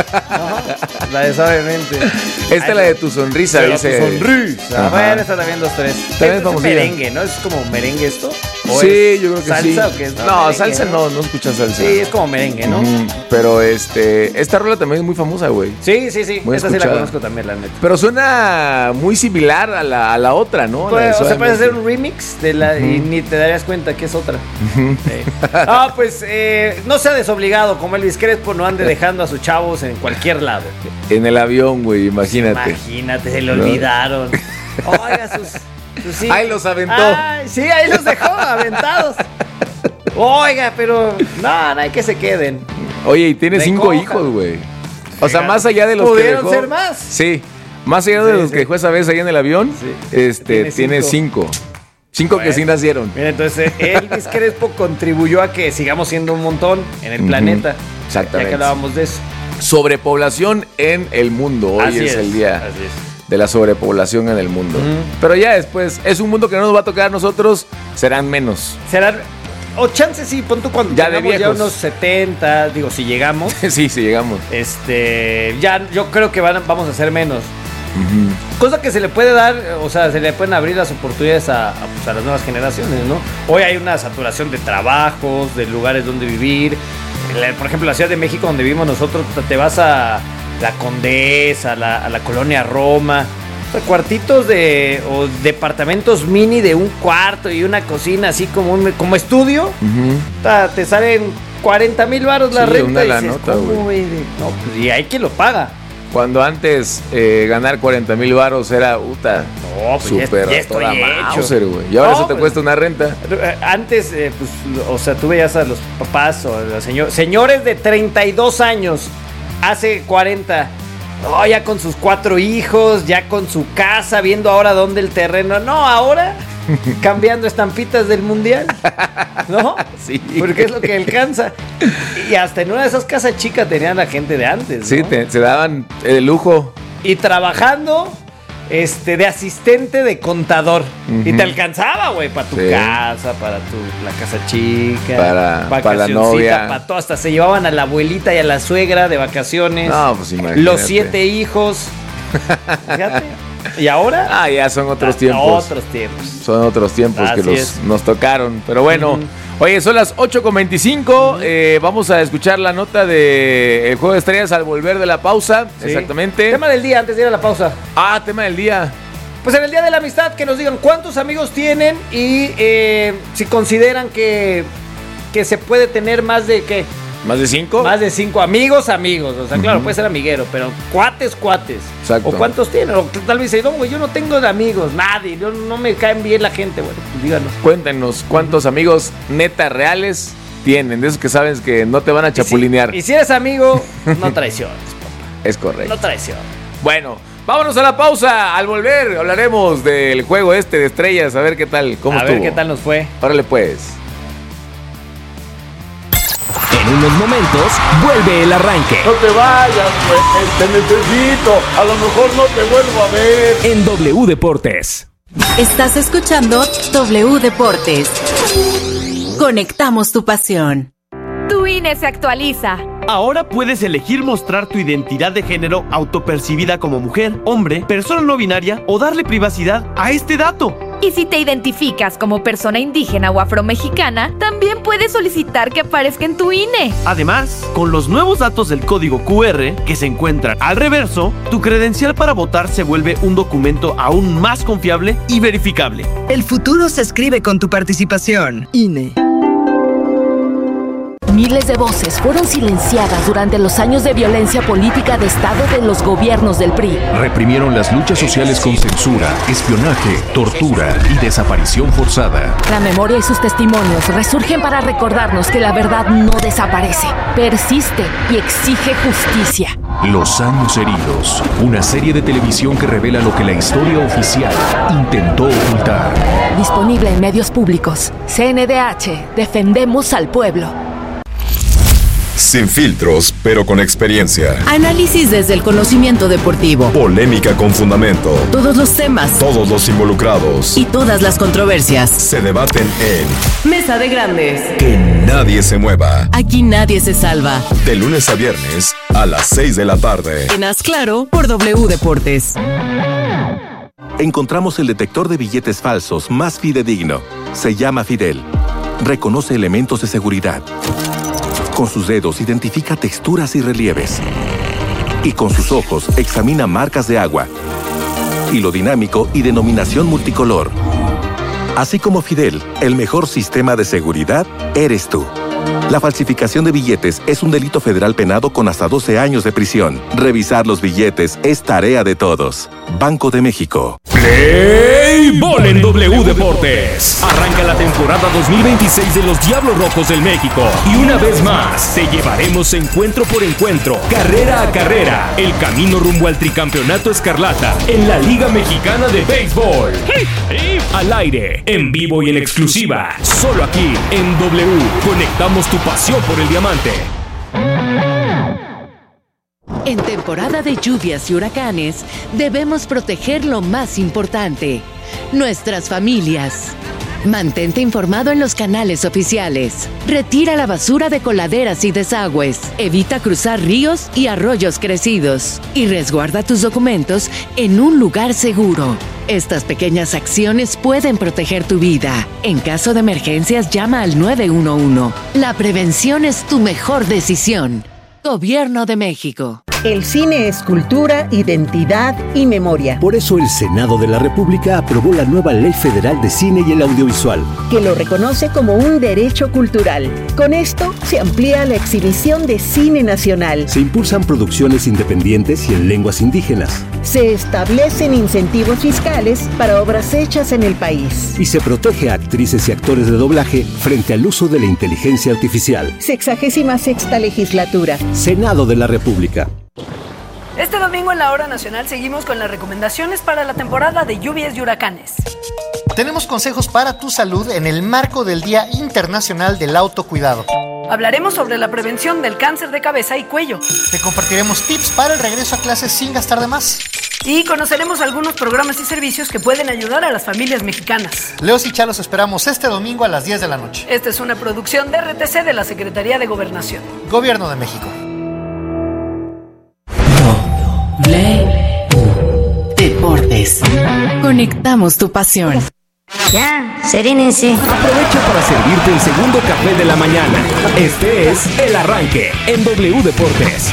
La de suavemente. Esta es la de tu sonrisa, dice. Tu sonrisa. Bueno, esta también 2, 3. Es merengue, ¿no? ¿Es como merengue esto? Sí, yo creo que sí. ¿Salsa o qué es? No, salsa no escuchas salsa. Sí, es como merengue, ¿no? Pero esta rola también es muy famosa, güey. Sí. Muy esta escuchada. sí la conozco también, la neta. Pero suena muy similar a la otra, ¿no? Pues, o sea, puede hacer un remix de la y ni te darías cuenta que es otra. Pues no sea desobligado como Elvis Crespo, no ande dejando a sus chavos en cualquier lado. En el avión, güey, imagínate. Imagínate, se le olvidaron. Oiga, sus hijos. Ahí los aventó. Ay, sí, ahí los dejó aventados. Oiga, pero no hay que se queden. Oye, y tiene 5 hijos, güey. O sea, más allá de los que dejó. ¿Pudieron ser más? Sí, más allá de los que dejó esa vez ahí en el avión, tiene 5. 5 que sí nacieron. Mira, entonces Elvis Crespo contribuyó a que sigamos siendo un montón en el planeta. Exactamente. Ya que hablábamos de eso. Sobrepoblación en el mundo. Hoy es el día de la sobrepoblación en el mundo. Pero ya después, es un mundo que no nos va a tocar a nosotros, serán menos. O chances sí, pon tú cuando ya tengamos ya unos 70, digo, si llegamos. Sí, si llegamos. Ya yo creo que vamos a ser menos. Cosa que se le puede dar, o sea, se le pueden abrir las oportunidades a las nuevas generaciones, ¿no? Hoy hay una saturación de trabajos, de lugares donde vivir. Por ejemplo, la Ciudad de México, donde vivimos nosotros, te vas a la Condesa, a la colonia Roma. O sea, cuartitos o departamentos mini de un cuarto y una cocina así como estudio. Te salen 40,000 varos la renta. Una nota, güey. No, pues, y hay quien lo paga. Cuando antes ganar 40,000 varos era súper ya estoy hecho, güey. Y ahora eso te cuesta una renta. Antes, pues, o sea, tú veías a los papás o a los señores de 32 años, hace 40, ya con sus 4 hijos, ya con su casa, viendo ahora dónde el terreno. No, ahora cambiando estampitas del mundial, ¿no? Sí. Porque es lo que alcanza. Y hasta en una de esas casas chicas tenían la gente de antes, ¿no? Sí, se daban el lujo. Y trabajando de asistente de contador. Y te alcanzaba, güey, para tu casa, para la casa chica, para la novia, para todo. Hasta se llevaban a la abuelita y a la suegra de vacaciones. No, pues imagínate. Los 7 hijos. Fíjate. ¿Y ahora? Ya son otros tiempos. Otros tiempos. Son otros tiempos que nos tocaron. Pero bueno, Oye, son las 8:25. Vamos a escuchar la nota de el Juego de Estrellas al volver de la pausa. Sí. Exactamente. Tema del día, antes de ir a la pausa. Tema del día. Pues en el Día de la Amistad, que nos digan cuántos amigos tienen y si consideran que se puede tener más de, ¿qué? ¿Más de 5? Más de 5 amigos. O sea, claro, puede ser amiguero, pero cuates. Exacto. ¿O cuántos tienen? O tal vez dicen, no, güey, yo no tengo de amigos, nadie, no me caen bien la gente, bueno, pues díganos. Cuéntenos cuántos amigos neta reales tienen, de esos que sabes que no te van a chapulinear. Y si eres amigo, no traiciones, papá. Es correcto. No traiciones. Bueno, vámonos a la pausa. Al volver hablaremos del juego de estrellas, a ver qué tal, cómo estuvo. A ver qué tal nos fue. Órale pues. En unos momentos, vuelve el arranque. No te vayas, güey, te necesito. A lo mejor no te vuelvo a ver. En W Deportes. Estás escuchando W Deportes. Conectamos tu pasión. Tu INE se actualiza. Ahora puedes elegir mostrar tu identidad de género autopercibida como mujer, hombre, persona no binaria o darle privacidad a este dato. Y si te identificas como persona indígena o afromexicana, también puedes solicitar que aparezca en tu INE. Además, con los nuevos datos del código QR que se encuentran al reverso, tu credencial para votar se vuelve un documento aún más confiable y verificable. El futuro se escribe con tu participación. INE. Miles de voces fueron silenciadas durante los años de violencia política de Estado de los gobiernos del PRI. Reprimieron las luchas sociales con censura, espionaje, tortura y desaparición forzada. La memoria y sus testimonios resurgen para recordarnos que la verdad no desaparece, persiste y exige justicia. Los años heridos, una serie de televisión que revela lo que la historia oficial intentó ocultar. Disponible en medios públicos. CNDH, defendemos al pueblo. Sin filtros, pero con experiencia. Análisis desde el conocimiento deportivo. Polémica con fundamento. Todos los temas. Todos los involucrados. Y todas las controversias. Se debaten en Mesa de Grandes. Que nadie se mueva. Aquí nadie se salva. De lunes a viernes a las 6 de la tarde. En Haz Claro por W Deportes. Encontramos el detector de billetes falsos más fidedigno. Se llama Fidel. Reconoce elementos de seguridad. Con sus dedos identifica texturas y relieves. Y con sus ojos examina marcas de agua, hilo dinámico y denominación multicolor. Así como Fidel, el mejor sistema de seguridad eres tú. La falsificación de billetes es un delito federal penado con hasta 12 años de prisión. Revisar los billetes es tarea de todos. Banco de México. Play Ball en W Deportes. Arranca la temporada 2026 de los Diablos Rojos del México. Y una vez más, te llevaremos encuentro por encuentro, carrera a carrera, el camino rumbo al tricampeonato escarlata en la Liga Mexicana de Béisbol. Al aire, en vivo y en exclusiva, solo aquí en W. Conectamos tu pasión por el diamante. En temporada de lluvias y huracanes, debemos proteger lo más importante, nuestras familias. Mantente informado en los canales oficiales. Retira la basura de coladeras y desagües. Evita cruzar ríos y arroyos crecidos. Y resguarda tus documentos en un lugar seguro. Estas pequeñas acciones pueden proteger tu vida. En caso de emergencias, llama al 911. La prevención es tu mejor decisión. Gobierno de México. El cine es cultura, identidad y memoria. Por eso el Senado de la República aprobó la nueva Ley Federal de Cine y el Audiovisual, que lo reconoce como un derecho cultural. Con esto se amplía la exhibición de cine nacional. Se impulsan producciones independientes y en lenguas indígenas. Se establecen incentivos fiscales para obras hechas en el país. Y se protege a actrices y actores de doblaje frente al uso de la inteligencia artificial. 66ª legislatura. Senado de la República. Este domingo en la Hora Nacional seguimos con las recomendaciones para la temporada de lluvias y huracanes. Tenemos consejos para tu salud en el marco del Día Internacional del Autocuidado. Hablaremos sobre la prevención del cáncer de cabeza y cuello. Te compartiremos tips para el regreso a clases sin gastar de más. Y conoceremos algunos programas y servicios que pueden ayudar a las familias mexicanas. Leos y Chá los esperamos este domingo a las 10 de la noche. Esta es una producción de RTC de la Secretaría de Gobernación. Gobierno de México. Play Deportes. Conectamos tu pasión. Ya, serénense. Aprovecha para servirte el segundo café de la mañana. Este es El Arranque en W Deportes.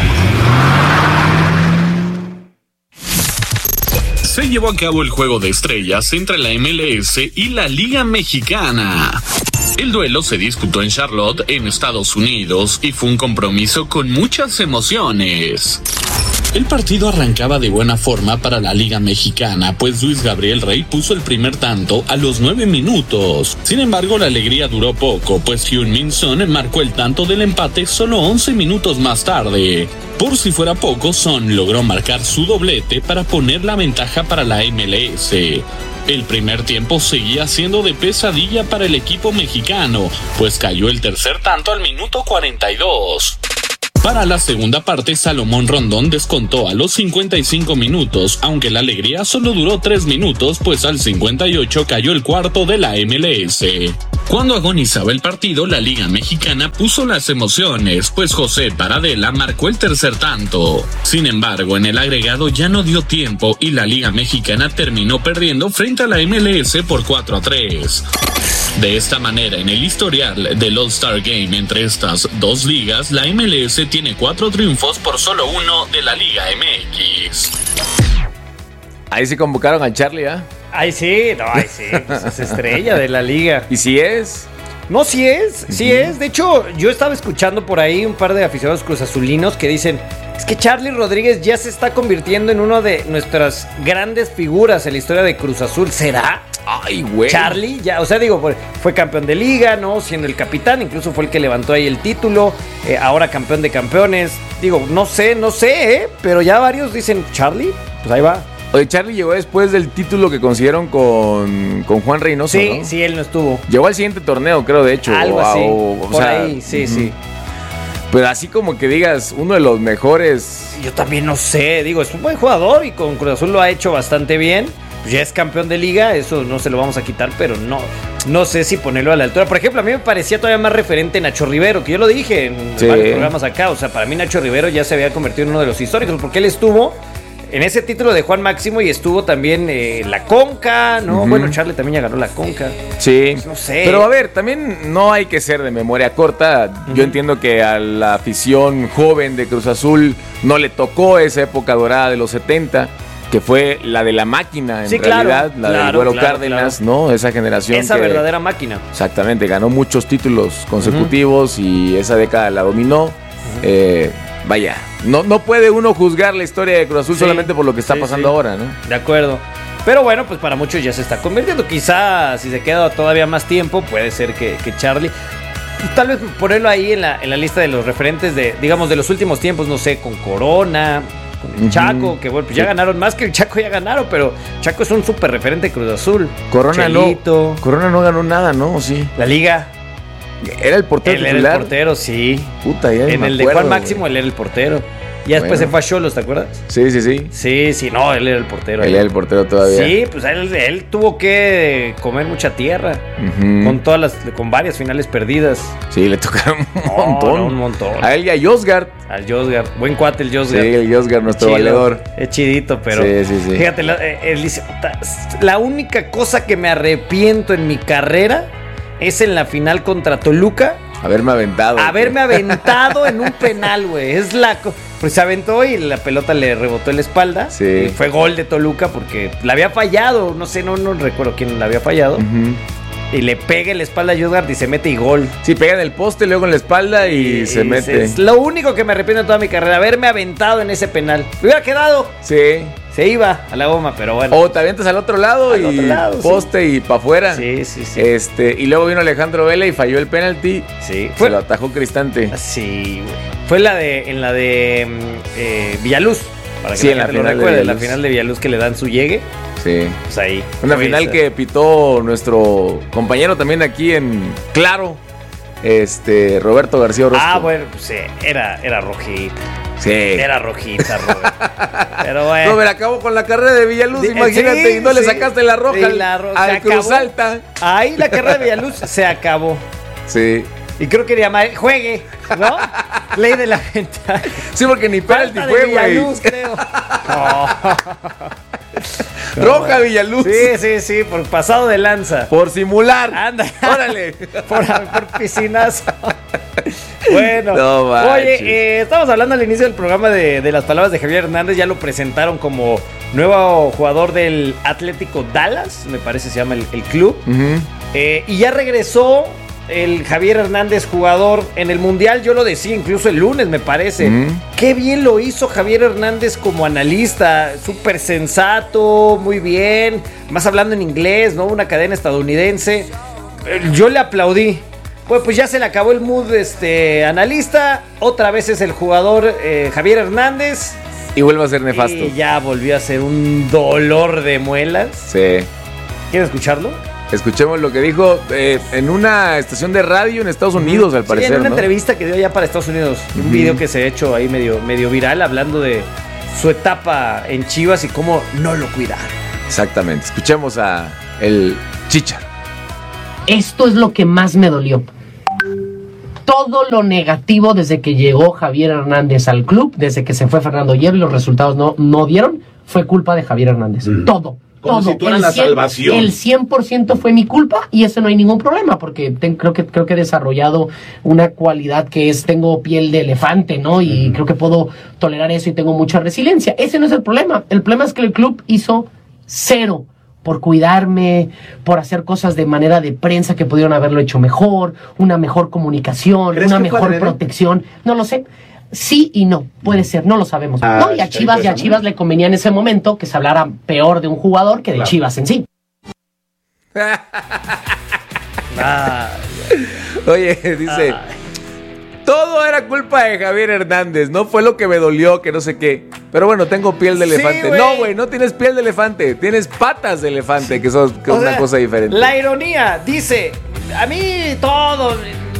Se llevó a cabo el juego de estrellas entre la MLS y la Liga Mexicana. El duelo se disputó en Charlotte, en Estados Unidos, y fue un compromiso con muchas emociones. El partido arrancaba de buena forma para la Liga Mexicana, pues Luis Gabriel Rey puso el primer tanto a los 9 minutos. Sin embargo, la alegría duró poco, pues Heung-min Son marcó el tanto del empate solo 11 minutos más tarde. Por si fuera poco, Son logró marcar su doblete para poner la ventaja para la MLS. El primer tiempo seguía siendo de pesadilla para el equipo mexicano, pues cayó el tercer tanto al minuto 42. Para la segunda parte, Salomón Rondón descontó a los 55 minutos, aunque la alegría solo duró 3 minutos, pues al 58 cayó el cuarto de la MLS. Cuando agonizaba el partido, la Liga Mexicana puso las emociones, pues José Paradela marcó el tercer tanto. Sin embargo, en el agregado ya no dio tiempo y la Liga Mexicana terminó perdiendo frente a la MLS por 4-3. De esta manera, en el historial del All-Star Game entre estas dos ligas, la MLS tiene 4 triunfos por solo 1 de la Liga MX. Ahí sí convocaron a Charlie, ¿ah? Ahí sí, pues es estrella de la liga. ¿Y si es? No, sí es. De hecho, yo estaba escuchando por ahí un par de aficionados cruzazulinos que dicen, es que Charlie Rodríguez ya se está convirtiendo en uno de nuestras grandes figuras en la historia de Cruz Azul. ¿Será? Ay, güey. Charlie, ya, o sea, digo, fue campeón de liga, ¿no? Siendo el capitán, incluso fue el que levantó ahí el título, ahora campeón de campeones. Digo, no sé, pero ya varios dicen, Charlie, pues ahí va. Oye, Charlie llegó después del título que consiguieron con Juan Reynoso, sí, ¿no? Sí, él no estuvo. Llegó al siguiente torneo, creo, de hecho. Algo así, por ahí, sí. Pero así como que digas, uno de los mejores... Yo también no sé, digo, es un buen jugador y con Cruz Azul lo ha hecho bastante bien. Ya es campeón de liga, eso no se lo vamos a quitar, pero no sé si ponerlo a la altura. Por ejemplo, a mí me parecía todavía más referente Nacho Rivero, que yo lo dije en varios programas acá. O sea, para mí Nacho Rivero ya se había convertido en uno de los históricos, porque él estuvo en ese título de Juan Máximo y estuvo también la Conca, ¿no? Bueno, Charlie también ya ganó la Conca. Sí. Pues no sé. Pero a ver, también no hay que ser de memoria corta. Yo entiendo que a la afición joven de Cruz Azul no le tocó esa época dorada de los 70, que fue la de la máquina, en realidad, la del Güero Cárdenas, ¿no? Esa generación. Esa verdadera máquina. Exactamente, ganó muchos títulos consecutivos y esa década la dominó. Vaya, no puede uno juzgar la historia de Cruz Azul solamente por lo que está pasando ahora, ¿no? De acuerdo. Pero bueno, pues para muchos ya se está convirtiendo. Quizá si se queda todavía más tiempo, puede ser que Charlie... Tal vez ponerlo ahí en la lista de los referentes de, digamos, de los últimos tiempos, no sé, con Corona, con el Chaco, que bueno, pues ya ganaron más que el Chaco, ya ganaron, pero Chaco es un súper referente de Cruz Azul. Corona no ganó nada, ¿no? Sí. La Liga. ¿Era el portero titular? Era el portero, sí. Puta, ya en el de Juan Máximo, él era el portero. Ya después se fue a Xolos, ¿te acuerdas? Sí. Sí, no, él era el portero. Él era el portero todavía. Sí, pues él tuvo que comer mucha tierra. Con varias finales perdidas. Sí, le tocaron un montón. A él y a Josgard. Al Josgard. Buen cuate el Josgard. Sí, el Josgard, nuestro valedor. Es chidito, pero... Sí. Fíjate, él dice, la única cosa que me arrepiento en mi carrera es en la final contra Toluca. Haberme aventado en un penal, güey. Pues se aventó y la pelota le rebotó en la espalda. Sí. Y fue gol de Toluca porque la había fallado. No sé, no recuerdo quién la había fallado. Y le pega en la espalda a Josgard y se mete y gol. Sí, pega en el poste, luego en la espalda y se mete. Es lo único que me arrepiento de toda mi carrera, haberme aventado en ese penal. Me hubiera quedado. Sí. Se iba a la goma, pero bueno. O te avientas al otro lado poste y para afuera. Sí. Y luego vino Alejandro Vela y falló el penalti. Sí. Se lo atajó Cristante. Sí, güey. Fue en la de Villaluz. Para que la final recuerde, la final de Villaluz que le dan su llegue. Sí. Pues ahí. Una final que pitó nuestro compañero también aquí en Claro, Roberto García Orozco. Ah, bueno, pues era rojita. Sí. Era rojita, Robert. Pero bueno. Robert acabó con la carrera de Villaluz, imagínate, y no le sacaste la roja al Cruz Alta. Ahí la carrera de Villaluz se acabó. Sí. Y creo que juegue, ¿no? Ley de la ventaja. Sí, porque ni penalti fue, güey. Villaluz, creo. Roja Villaluz. Sí, por pasado de lanza. Por simular. Anda. Órale. por piscinazo. Bueno, no, oye, estamos hablando al inicio del programa de las palabras de Javier Hernández. Ya lo presentaron como nuevo jugador del Atlético Dallas, me parece se llama el club. Y ya regresó el Javier Hernández jugador en el Mundial. Yo lo decía incluso el lunes, me parece. Qué bien lo hizo Javier Hernández como analista. Súper sensato, muy bien. Más hablando en inglés, ¿no? Una cadena estadounidense. Yo le aplaudí. Pues ya se le acabó el mood analista. Otra vez es el jugador Javier Hernández. Y vuelve a ser nefasto. Y ya volvió a ser un dolor de muelas. Sí. ¿Quieres escucharlo? Escuchemos lo que dijo en una estación de radio en Estados Unidos, al parecer. En una entrevista que dio ya para Estados Unidos. Un video que se ha hecho ahí medio viral, hablando de su etapa en Chivas y cómo no lo cuidaron. Exactamente. Escuchemos a el Chícharo. Esto es lo que más me dolió. Todo lo negativo desde que llegó Javier Hernández al club, desde que se fue Fernando Hierro y los resultados no dieron, fue culpa de Javier Hernández. Todo. Como todo. Si tú eras la salvación. El 100% fue mi culpa y eso no hay ningún problema porque creo que he desarrollado una cualidad que es, tengo piel de elefante, ¿no? Y creo que puedo tolerar eso y tengo mucha resiliencia. Ese no es el problema. El problema es que el club hizo cero por cuidarme, por hacer cosas de manera de prensa que pudieron haberlo hecho mejor, una mejor comunicación, una mejor protección. No lo sé. Sí y no, puede ser, no lo sabemos. No, y a Chivas le convenía en ese momento que se hablara peor de un jugador que de Chivas en sí. Oye, dice, todo era culpa de Javier Hernández, no fue lo que me dolió, que no sé qué. Pero bueno, tengo piel de elefante. Sí, no, güey, no tienes piel de elefante, tienes patas de elefante, que es una cosa diferente. La ironía, dice, a mí todo...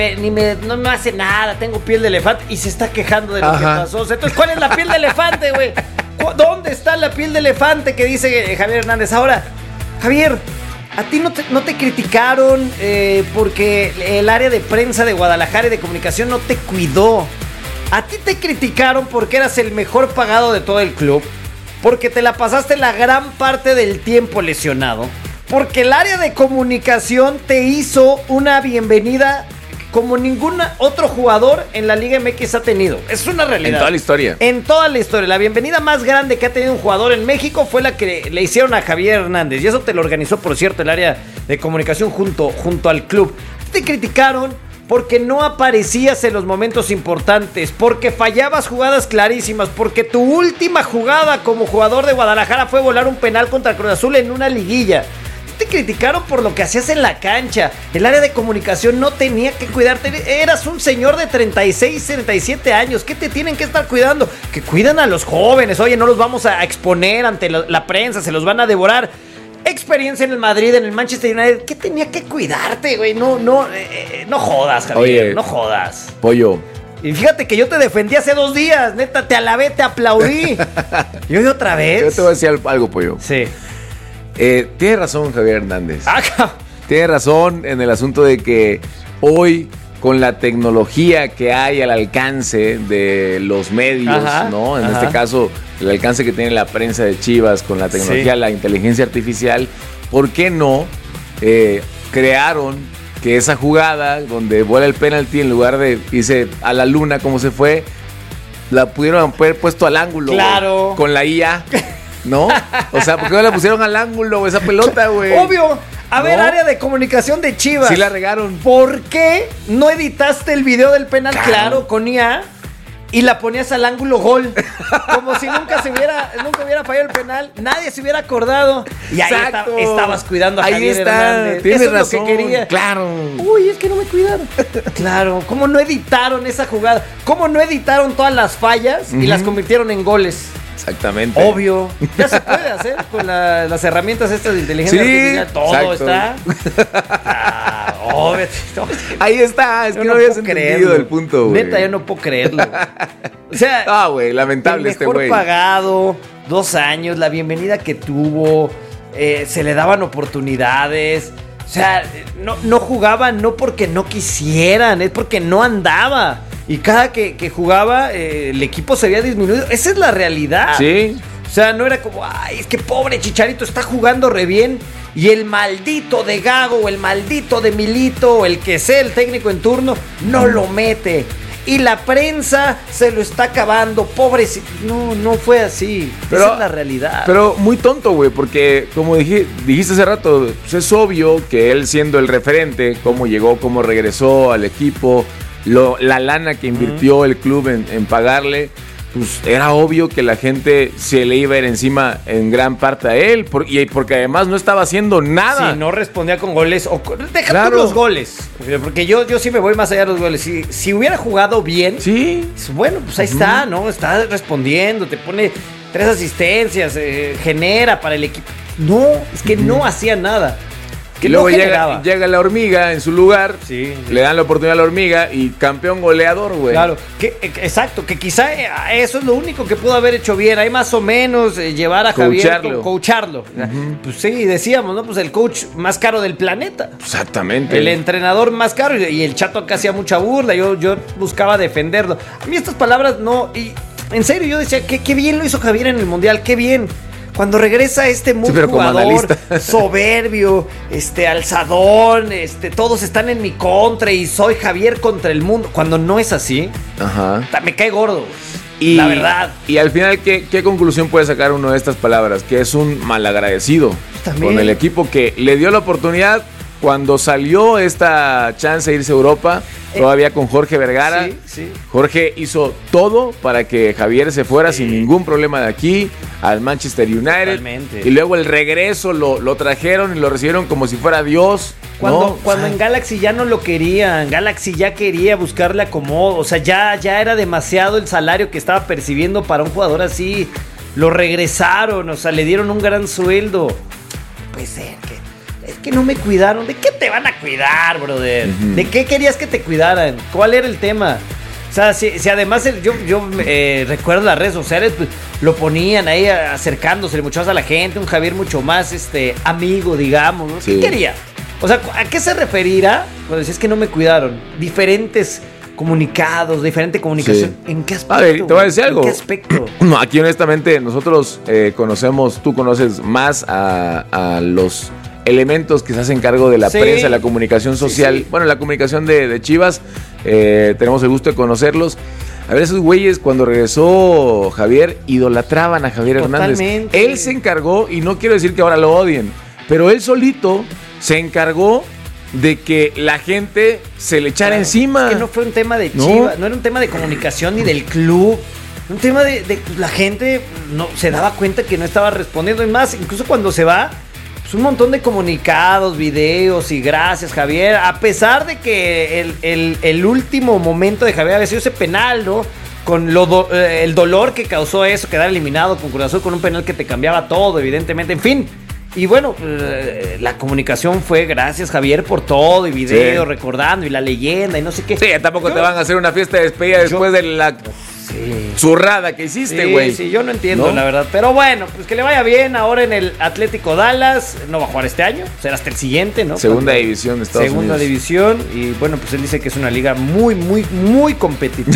no me hace nada, tengo piel de elefante y se está quejando de lo que pasó. Entonces, ¿cuál es la piel de elefante, güey? ¿Dónde está la piel de elefante que dice Javier Hernández? Ahora, Javier, a ti no te criticaron porque el área de prensa de Guadalajara y de comunicación no te cuidó. A ti te criticaron porque eras el mejor pagado de todo el club, porque te la pasaste la gran parte del tiempo lesionado, porque el área de comunicación te hizo una bienvenida como ningún otro jugador en la Liga MX ha tenido. Es una realidad. En toda la historia. En toda la historia. La bienvenida más grande que ha tenido un jugador en México fue la que le hicieron a Javier Hernández. Y eso te lo organizó, por cierto, el área de comunicación junto al club. Te criticaron porque no aparecías en los momentos importantes, porque fallabas jugadas clarísimas, porque tu última jugada como jugador de Guadalajara fue volar un penal contra Cruz Azul en una liguilla. Te criticaron por lo que hacías en la cancha. El área de comunicación no tenía que cuidarte. Eras un señor de 36, 37 años. ¿Qué te tienen que estar cuidando? Que cuidan a los jóvenes. Oye, no los vamos a exponer ante la prensa, se los van a devorar. Experiencia en el Madrid, en el Manchester United. ¿Qué tenía que cuidarte, güey? No jodas, Javier. Oye, no jodas. Pollo. Y fíjate que yo te defendí hace 2 días. Neta, te alabé, te aplaudí. Y hoy otra vez. Yo te voy a decir algo, Pollo. Sí. Tiene razón Javier Hernández. Tiene razón en el asunto de que hoy, con la tecnología que hay al alcance de los medios, ¿no? En este caso, el alcance que tiene la prensa de Chivas con la tecnología, la inteligencia artificial, ¿por qué no crearon que esa jugada donde vuela el penalti en lugar de irse a la luna como se fue, la pudieron haber puesto al ángulo? Claro. Güey, con la IA. ¿No? O sea, ¿por qué no la pusieron al ángulo esa pelota, güey? Obvio. A ver, área de comunicación de Chivas. Sí la regaron. ¿Por qué no editaste el video del penal claro con IA y la ponías al ángulo gol? Como si nunca hubiera fallado el penal, nadie se hubiera acordado. Y ahí estabas cuidando a Javier Hernández. Tienes razón. Es lo que quería. Claro. Uy, es que no me cuidaron. Claro. ¿Cómo no editaron esa jugada? ¿Cómo no editaron todas las fallas y las convirtieron en goles? Exactamente. Obvio. Ya se puede hacer con las herramientas estas de inteligencia artificial. Todo está. Obvio. Ahí está. Es que no habías entendido el punto, güey. Neta, yo no puedo creerlo. O sea, güey, lamentable este güey. El mejor pagado, 2 años, la bienvenida que tuvo, se le daban oportunidades. O sea, no jugaban no porque no quisieran, es porque no andaba. Y cada que jugaba, el equipo se había disminuido. Esa es la realidad. Sí. O O sea, no era como, ay, es que pobre Chicharito está jugando re bien y el maldito de Gago o el maldito de Milito o el que sea el técnico en turno no lo mete. Y la prensa se lo está acabando, pobre. No fue así. Pero, esa es la realidad. Pero muy tonto, güey, porque como dijiste hace rato, pues es obvio que él siendo el referente, cómo llegó, cómo regresó al equipo, la lana que invirtió el club en pagarle, pues era obvio que la gente se le iba a ir encima en gran parte a él, porque además no estaba haciendo nada. Sí, no respondía con goles. Deja tú los goles, porque yo sí me voy más allá de los goles. Si hubiera jugado bien, sí, bueno, pues ahí está, ¿no? Está respondiendo, te pone 3 asistencias, genera para el equipo. No, es que no hacía nada. Que luego llega la hormiga en su lugar, sí. Le dan la oportunidad a la hormiga y campeón goleador, güey. Claro, exacto, que quizá eso es lo único que pudo haber hecho bien. Hay más o menos llevar a Javier, coacharlo. Pues sí, decíamos, ¿no? Pues el coach más caro del planeta. Exactamente. El entrenador más caro y el Chato acá hacía mucha burla. Yo buscaba defenderlo. A mí estas palabras no... Y en serio, yo decía, qué bien lo hizo Javier en el Mundial, qué bien. Cuando regresa jugador soberbio, alzadón, todos están en mi contra y soy Javier contra el mundo. Cuando no es así, me cae gordo. La verdad. Y al final, ¿qué conclusión puede sacar uno de estas palabras? Que es un malagradecido con el equipo que le dio la oportunidad cuando salió esta chance de irse a Europa, todavía con Jorge Vergara. Sí. Jorge hizo todo para que Javier se fuera sin ningún problema de aquí al Manchester United. Totalmente. Y luego el regreso lo trajeron y lo recibieron como si fuera Dios. Cuando en Galaxy ya no lo querían, Galaxy ya quería buscarle acomodo. O sea, ya era demasiado el salario que estaba percibiendo para un jugador así. Lo regresaron, o sea, le dieron un gran sueldo. Puede ser que no me cuidaron. ¿De qué te van a cuidar, brother? ¿De qué querías que te cuidaran? ¿Cuál era el tema? O sea, si además yo recuerdo las redes sociales, pues, lo ponían ahí acercándose mucho más a la gente, un Javier mucho más amigo, digamos, ¿no? Sí. ¿Qué quería? O sea, ¿a qué se referirá cuando decías que no me cuidaron? Diferentes comunicados, diferente comunicación. Sí. ¿En qué aspecto? A ver, te voy a decir algo. ¿En qué aspecto? No, aquí honestamente nosotros tú conoces más a los elementos que se hacen cargo de la prensa, la comunicación social, sí. Bueno, la comunicación de Chivas, tenemos el gusto de conocerlos. A ver, esos güeyes cuando regresó Javier idolatraban a Javier Hernández. Él se encargó, y no quiero decir que ahora lo odien, pero él solito se encargó de que la gente se le echara encima. Es que no fue un tema de Chivas, no era un tema de comunicación ni del club. Un tema de la gente no se daba cuenta que no estaba respondiendo. Y más, incluso cuando se va, un montón de comunicados, videos y gracias, Javier. A pesar de que el último momento de Javier había sido ese penal, ¿no? Con el dolor que causó eso, quedar eliminado con Cruz Azul con un penal que te cambiaba todo, evidentemente. En fin. Y bueno, la comunicación fue gracias, Javier, por todo. Y videos recordando y la leyenda y no sé qué. Sí, tampoco te van a hacer una fiesta de despedida después de la... zurrada que hiciste, güey. Sí, yo no entiendo, la verdad. Pero bueno, pues que le vaya bien ahora en el Atlético Dallas. No va a jugar este año, será hasta el siguiente, ¿no? Segunda división de Estados Unidos. Segunda división. Y bueno, pues él dice que es una liga muy, muy, muy competitiva.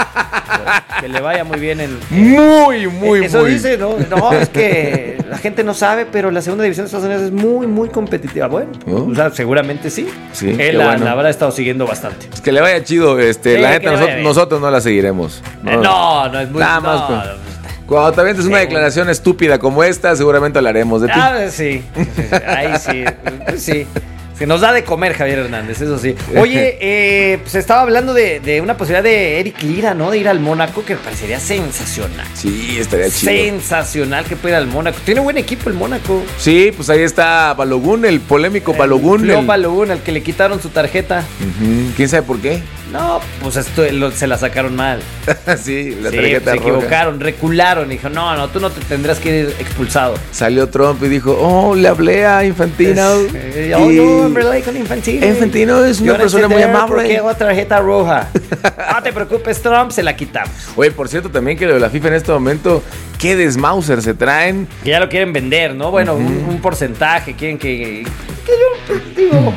Que le vaya muy bien en... Muy, eso dice, ¿no? No, es que la gente no sabe, pero la segunda división de Estados Unidos es muy, muy competitiva. Bueno, o sea, seguramente sí. Él la habrá estado siguiendo bastante. Es que le vaya chido. La neta, nosotros no la seguiremos. No, es muy... Nada más. Cuando te avientes una declaración estúpida como esta, seguramente hablaremos de ti. Sí. Ahí sí. Sí. Que nos da de comer Javier Hernández, eso sí. Oye, se estaba hablando de una posibilidad de Eric Lira, ¿no? De ir al Mónaco, que me parecería sensacional. Sí, estaría chido. Sensacional que pueda ir al Mónaco. Tiene buen equipo el Mónaco. Sí, pues ahí está Balogun, el polémico Balogun. Balogun, al que le quitaron su tarjeta. ¿Quién sabe por qué? No, pues se la sacaron mal. Sí, la tarjeta se equivocaron, recularon. Y dijo, no, tú no te tendrás que ir expulsado. Salió Trump y dijo, le hablé a Infantino. No, me hablé con Infantino. Infantino es una persona muy amable. ¿Por qué hago tarjeta roja? No te preocupes, Trump, se la quitamos. Oye, por cierto, también que lo de la FIFA en este momento, qué desmauser se traen. Que ya lo quieren vender, ¿no? Bueno, un porcentaje, quieren que yo digo...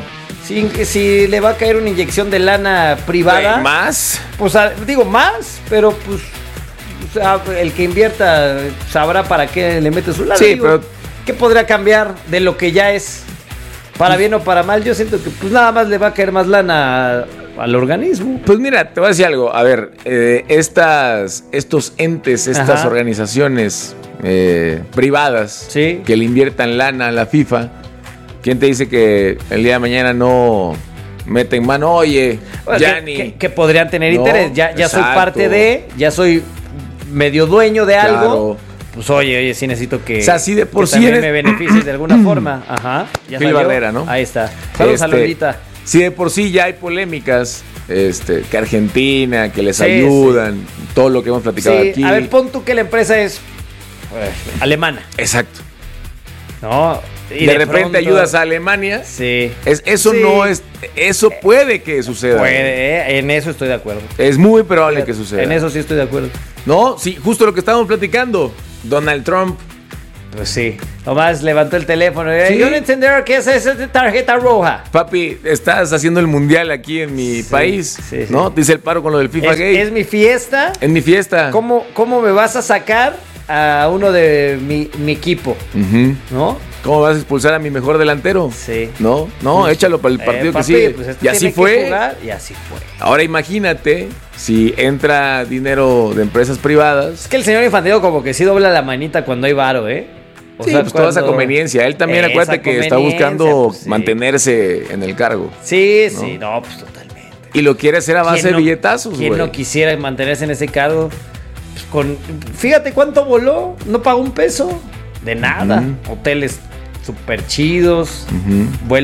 Si le va a caer una inyección de lana privada. ¿Más? Pues más, pero pues el que invierta sabrá para qué le mete su lana. Sí, pero ¿qué podría cambiar de lo que ya es? Para bien o para mal, yo siento que pues nada más le va a caer más lana al organismo. Pues mira, te voy a decir algo. A ver, estos entes, estas organizaciones privadas que le inviertan lana a la FIFA, ¿quién te dice que el día de mañana no meten mano? Oye, Gianni. Que podrían tener interés. Ya soy parte de, ya soy medio dueño de algo. Pues oye, sí necesito que, o sea, sí de por sí también me beneficies de alguna forma. Ajá. Ya Phil Barrera, ¿no? Ahí está. Saludos a Lolita. Si de por sí ya hay polémicas, que Argentina, que les ayudan, todo lo que hemos platicado aquí. A ver, pon tú que la empresa es alemana. Exacto. No. Y de repente ayudas a Alemania. Sí. Eso no es. Eso puede que suceda. Puede, en eso estoy de acuerdo. Es muy probable que suceda. En eso sí estoy de acuerdo. No, sí, justo lo que estábamos platicando. Donald Trump. Pues sí. Nomás levantó el teléfono. Yo no entender qué es esa tarjeta roja. Papi, estás haciendo el mundial aquí en mi país. Sí. ¿No? Dice el paro con lo del FIFA Gay. Es mi fiesta. En mi fiesta. ¿Cómo me vas a sacar a uno de mi equipo? ¿No? ¿Cómo vas a expulsar a mi mejor delantero? Sí. No, échalo para el partido que sigue. Pues y así fue. Y así fue. Ahora imagínate si entra dinero de empresas privadas. Es que el señor Infantino como que sí dobla la manita cuando hay varo, ¿eh? Sí, pues toda esa conveniencia. Él también, acuérdate que está buscando mantenerse en el cargo. Sí, pues totalmente. Y lo quiere hacer a base de billetazos, güey. ¿Quién no quisiera mantenerse en ese cargo? Pues fíjate cuánto voló, no pagó un peso. De nada. Hoteles súper chidos, vuelos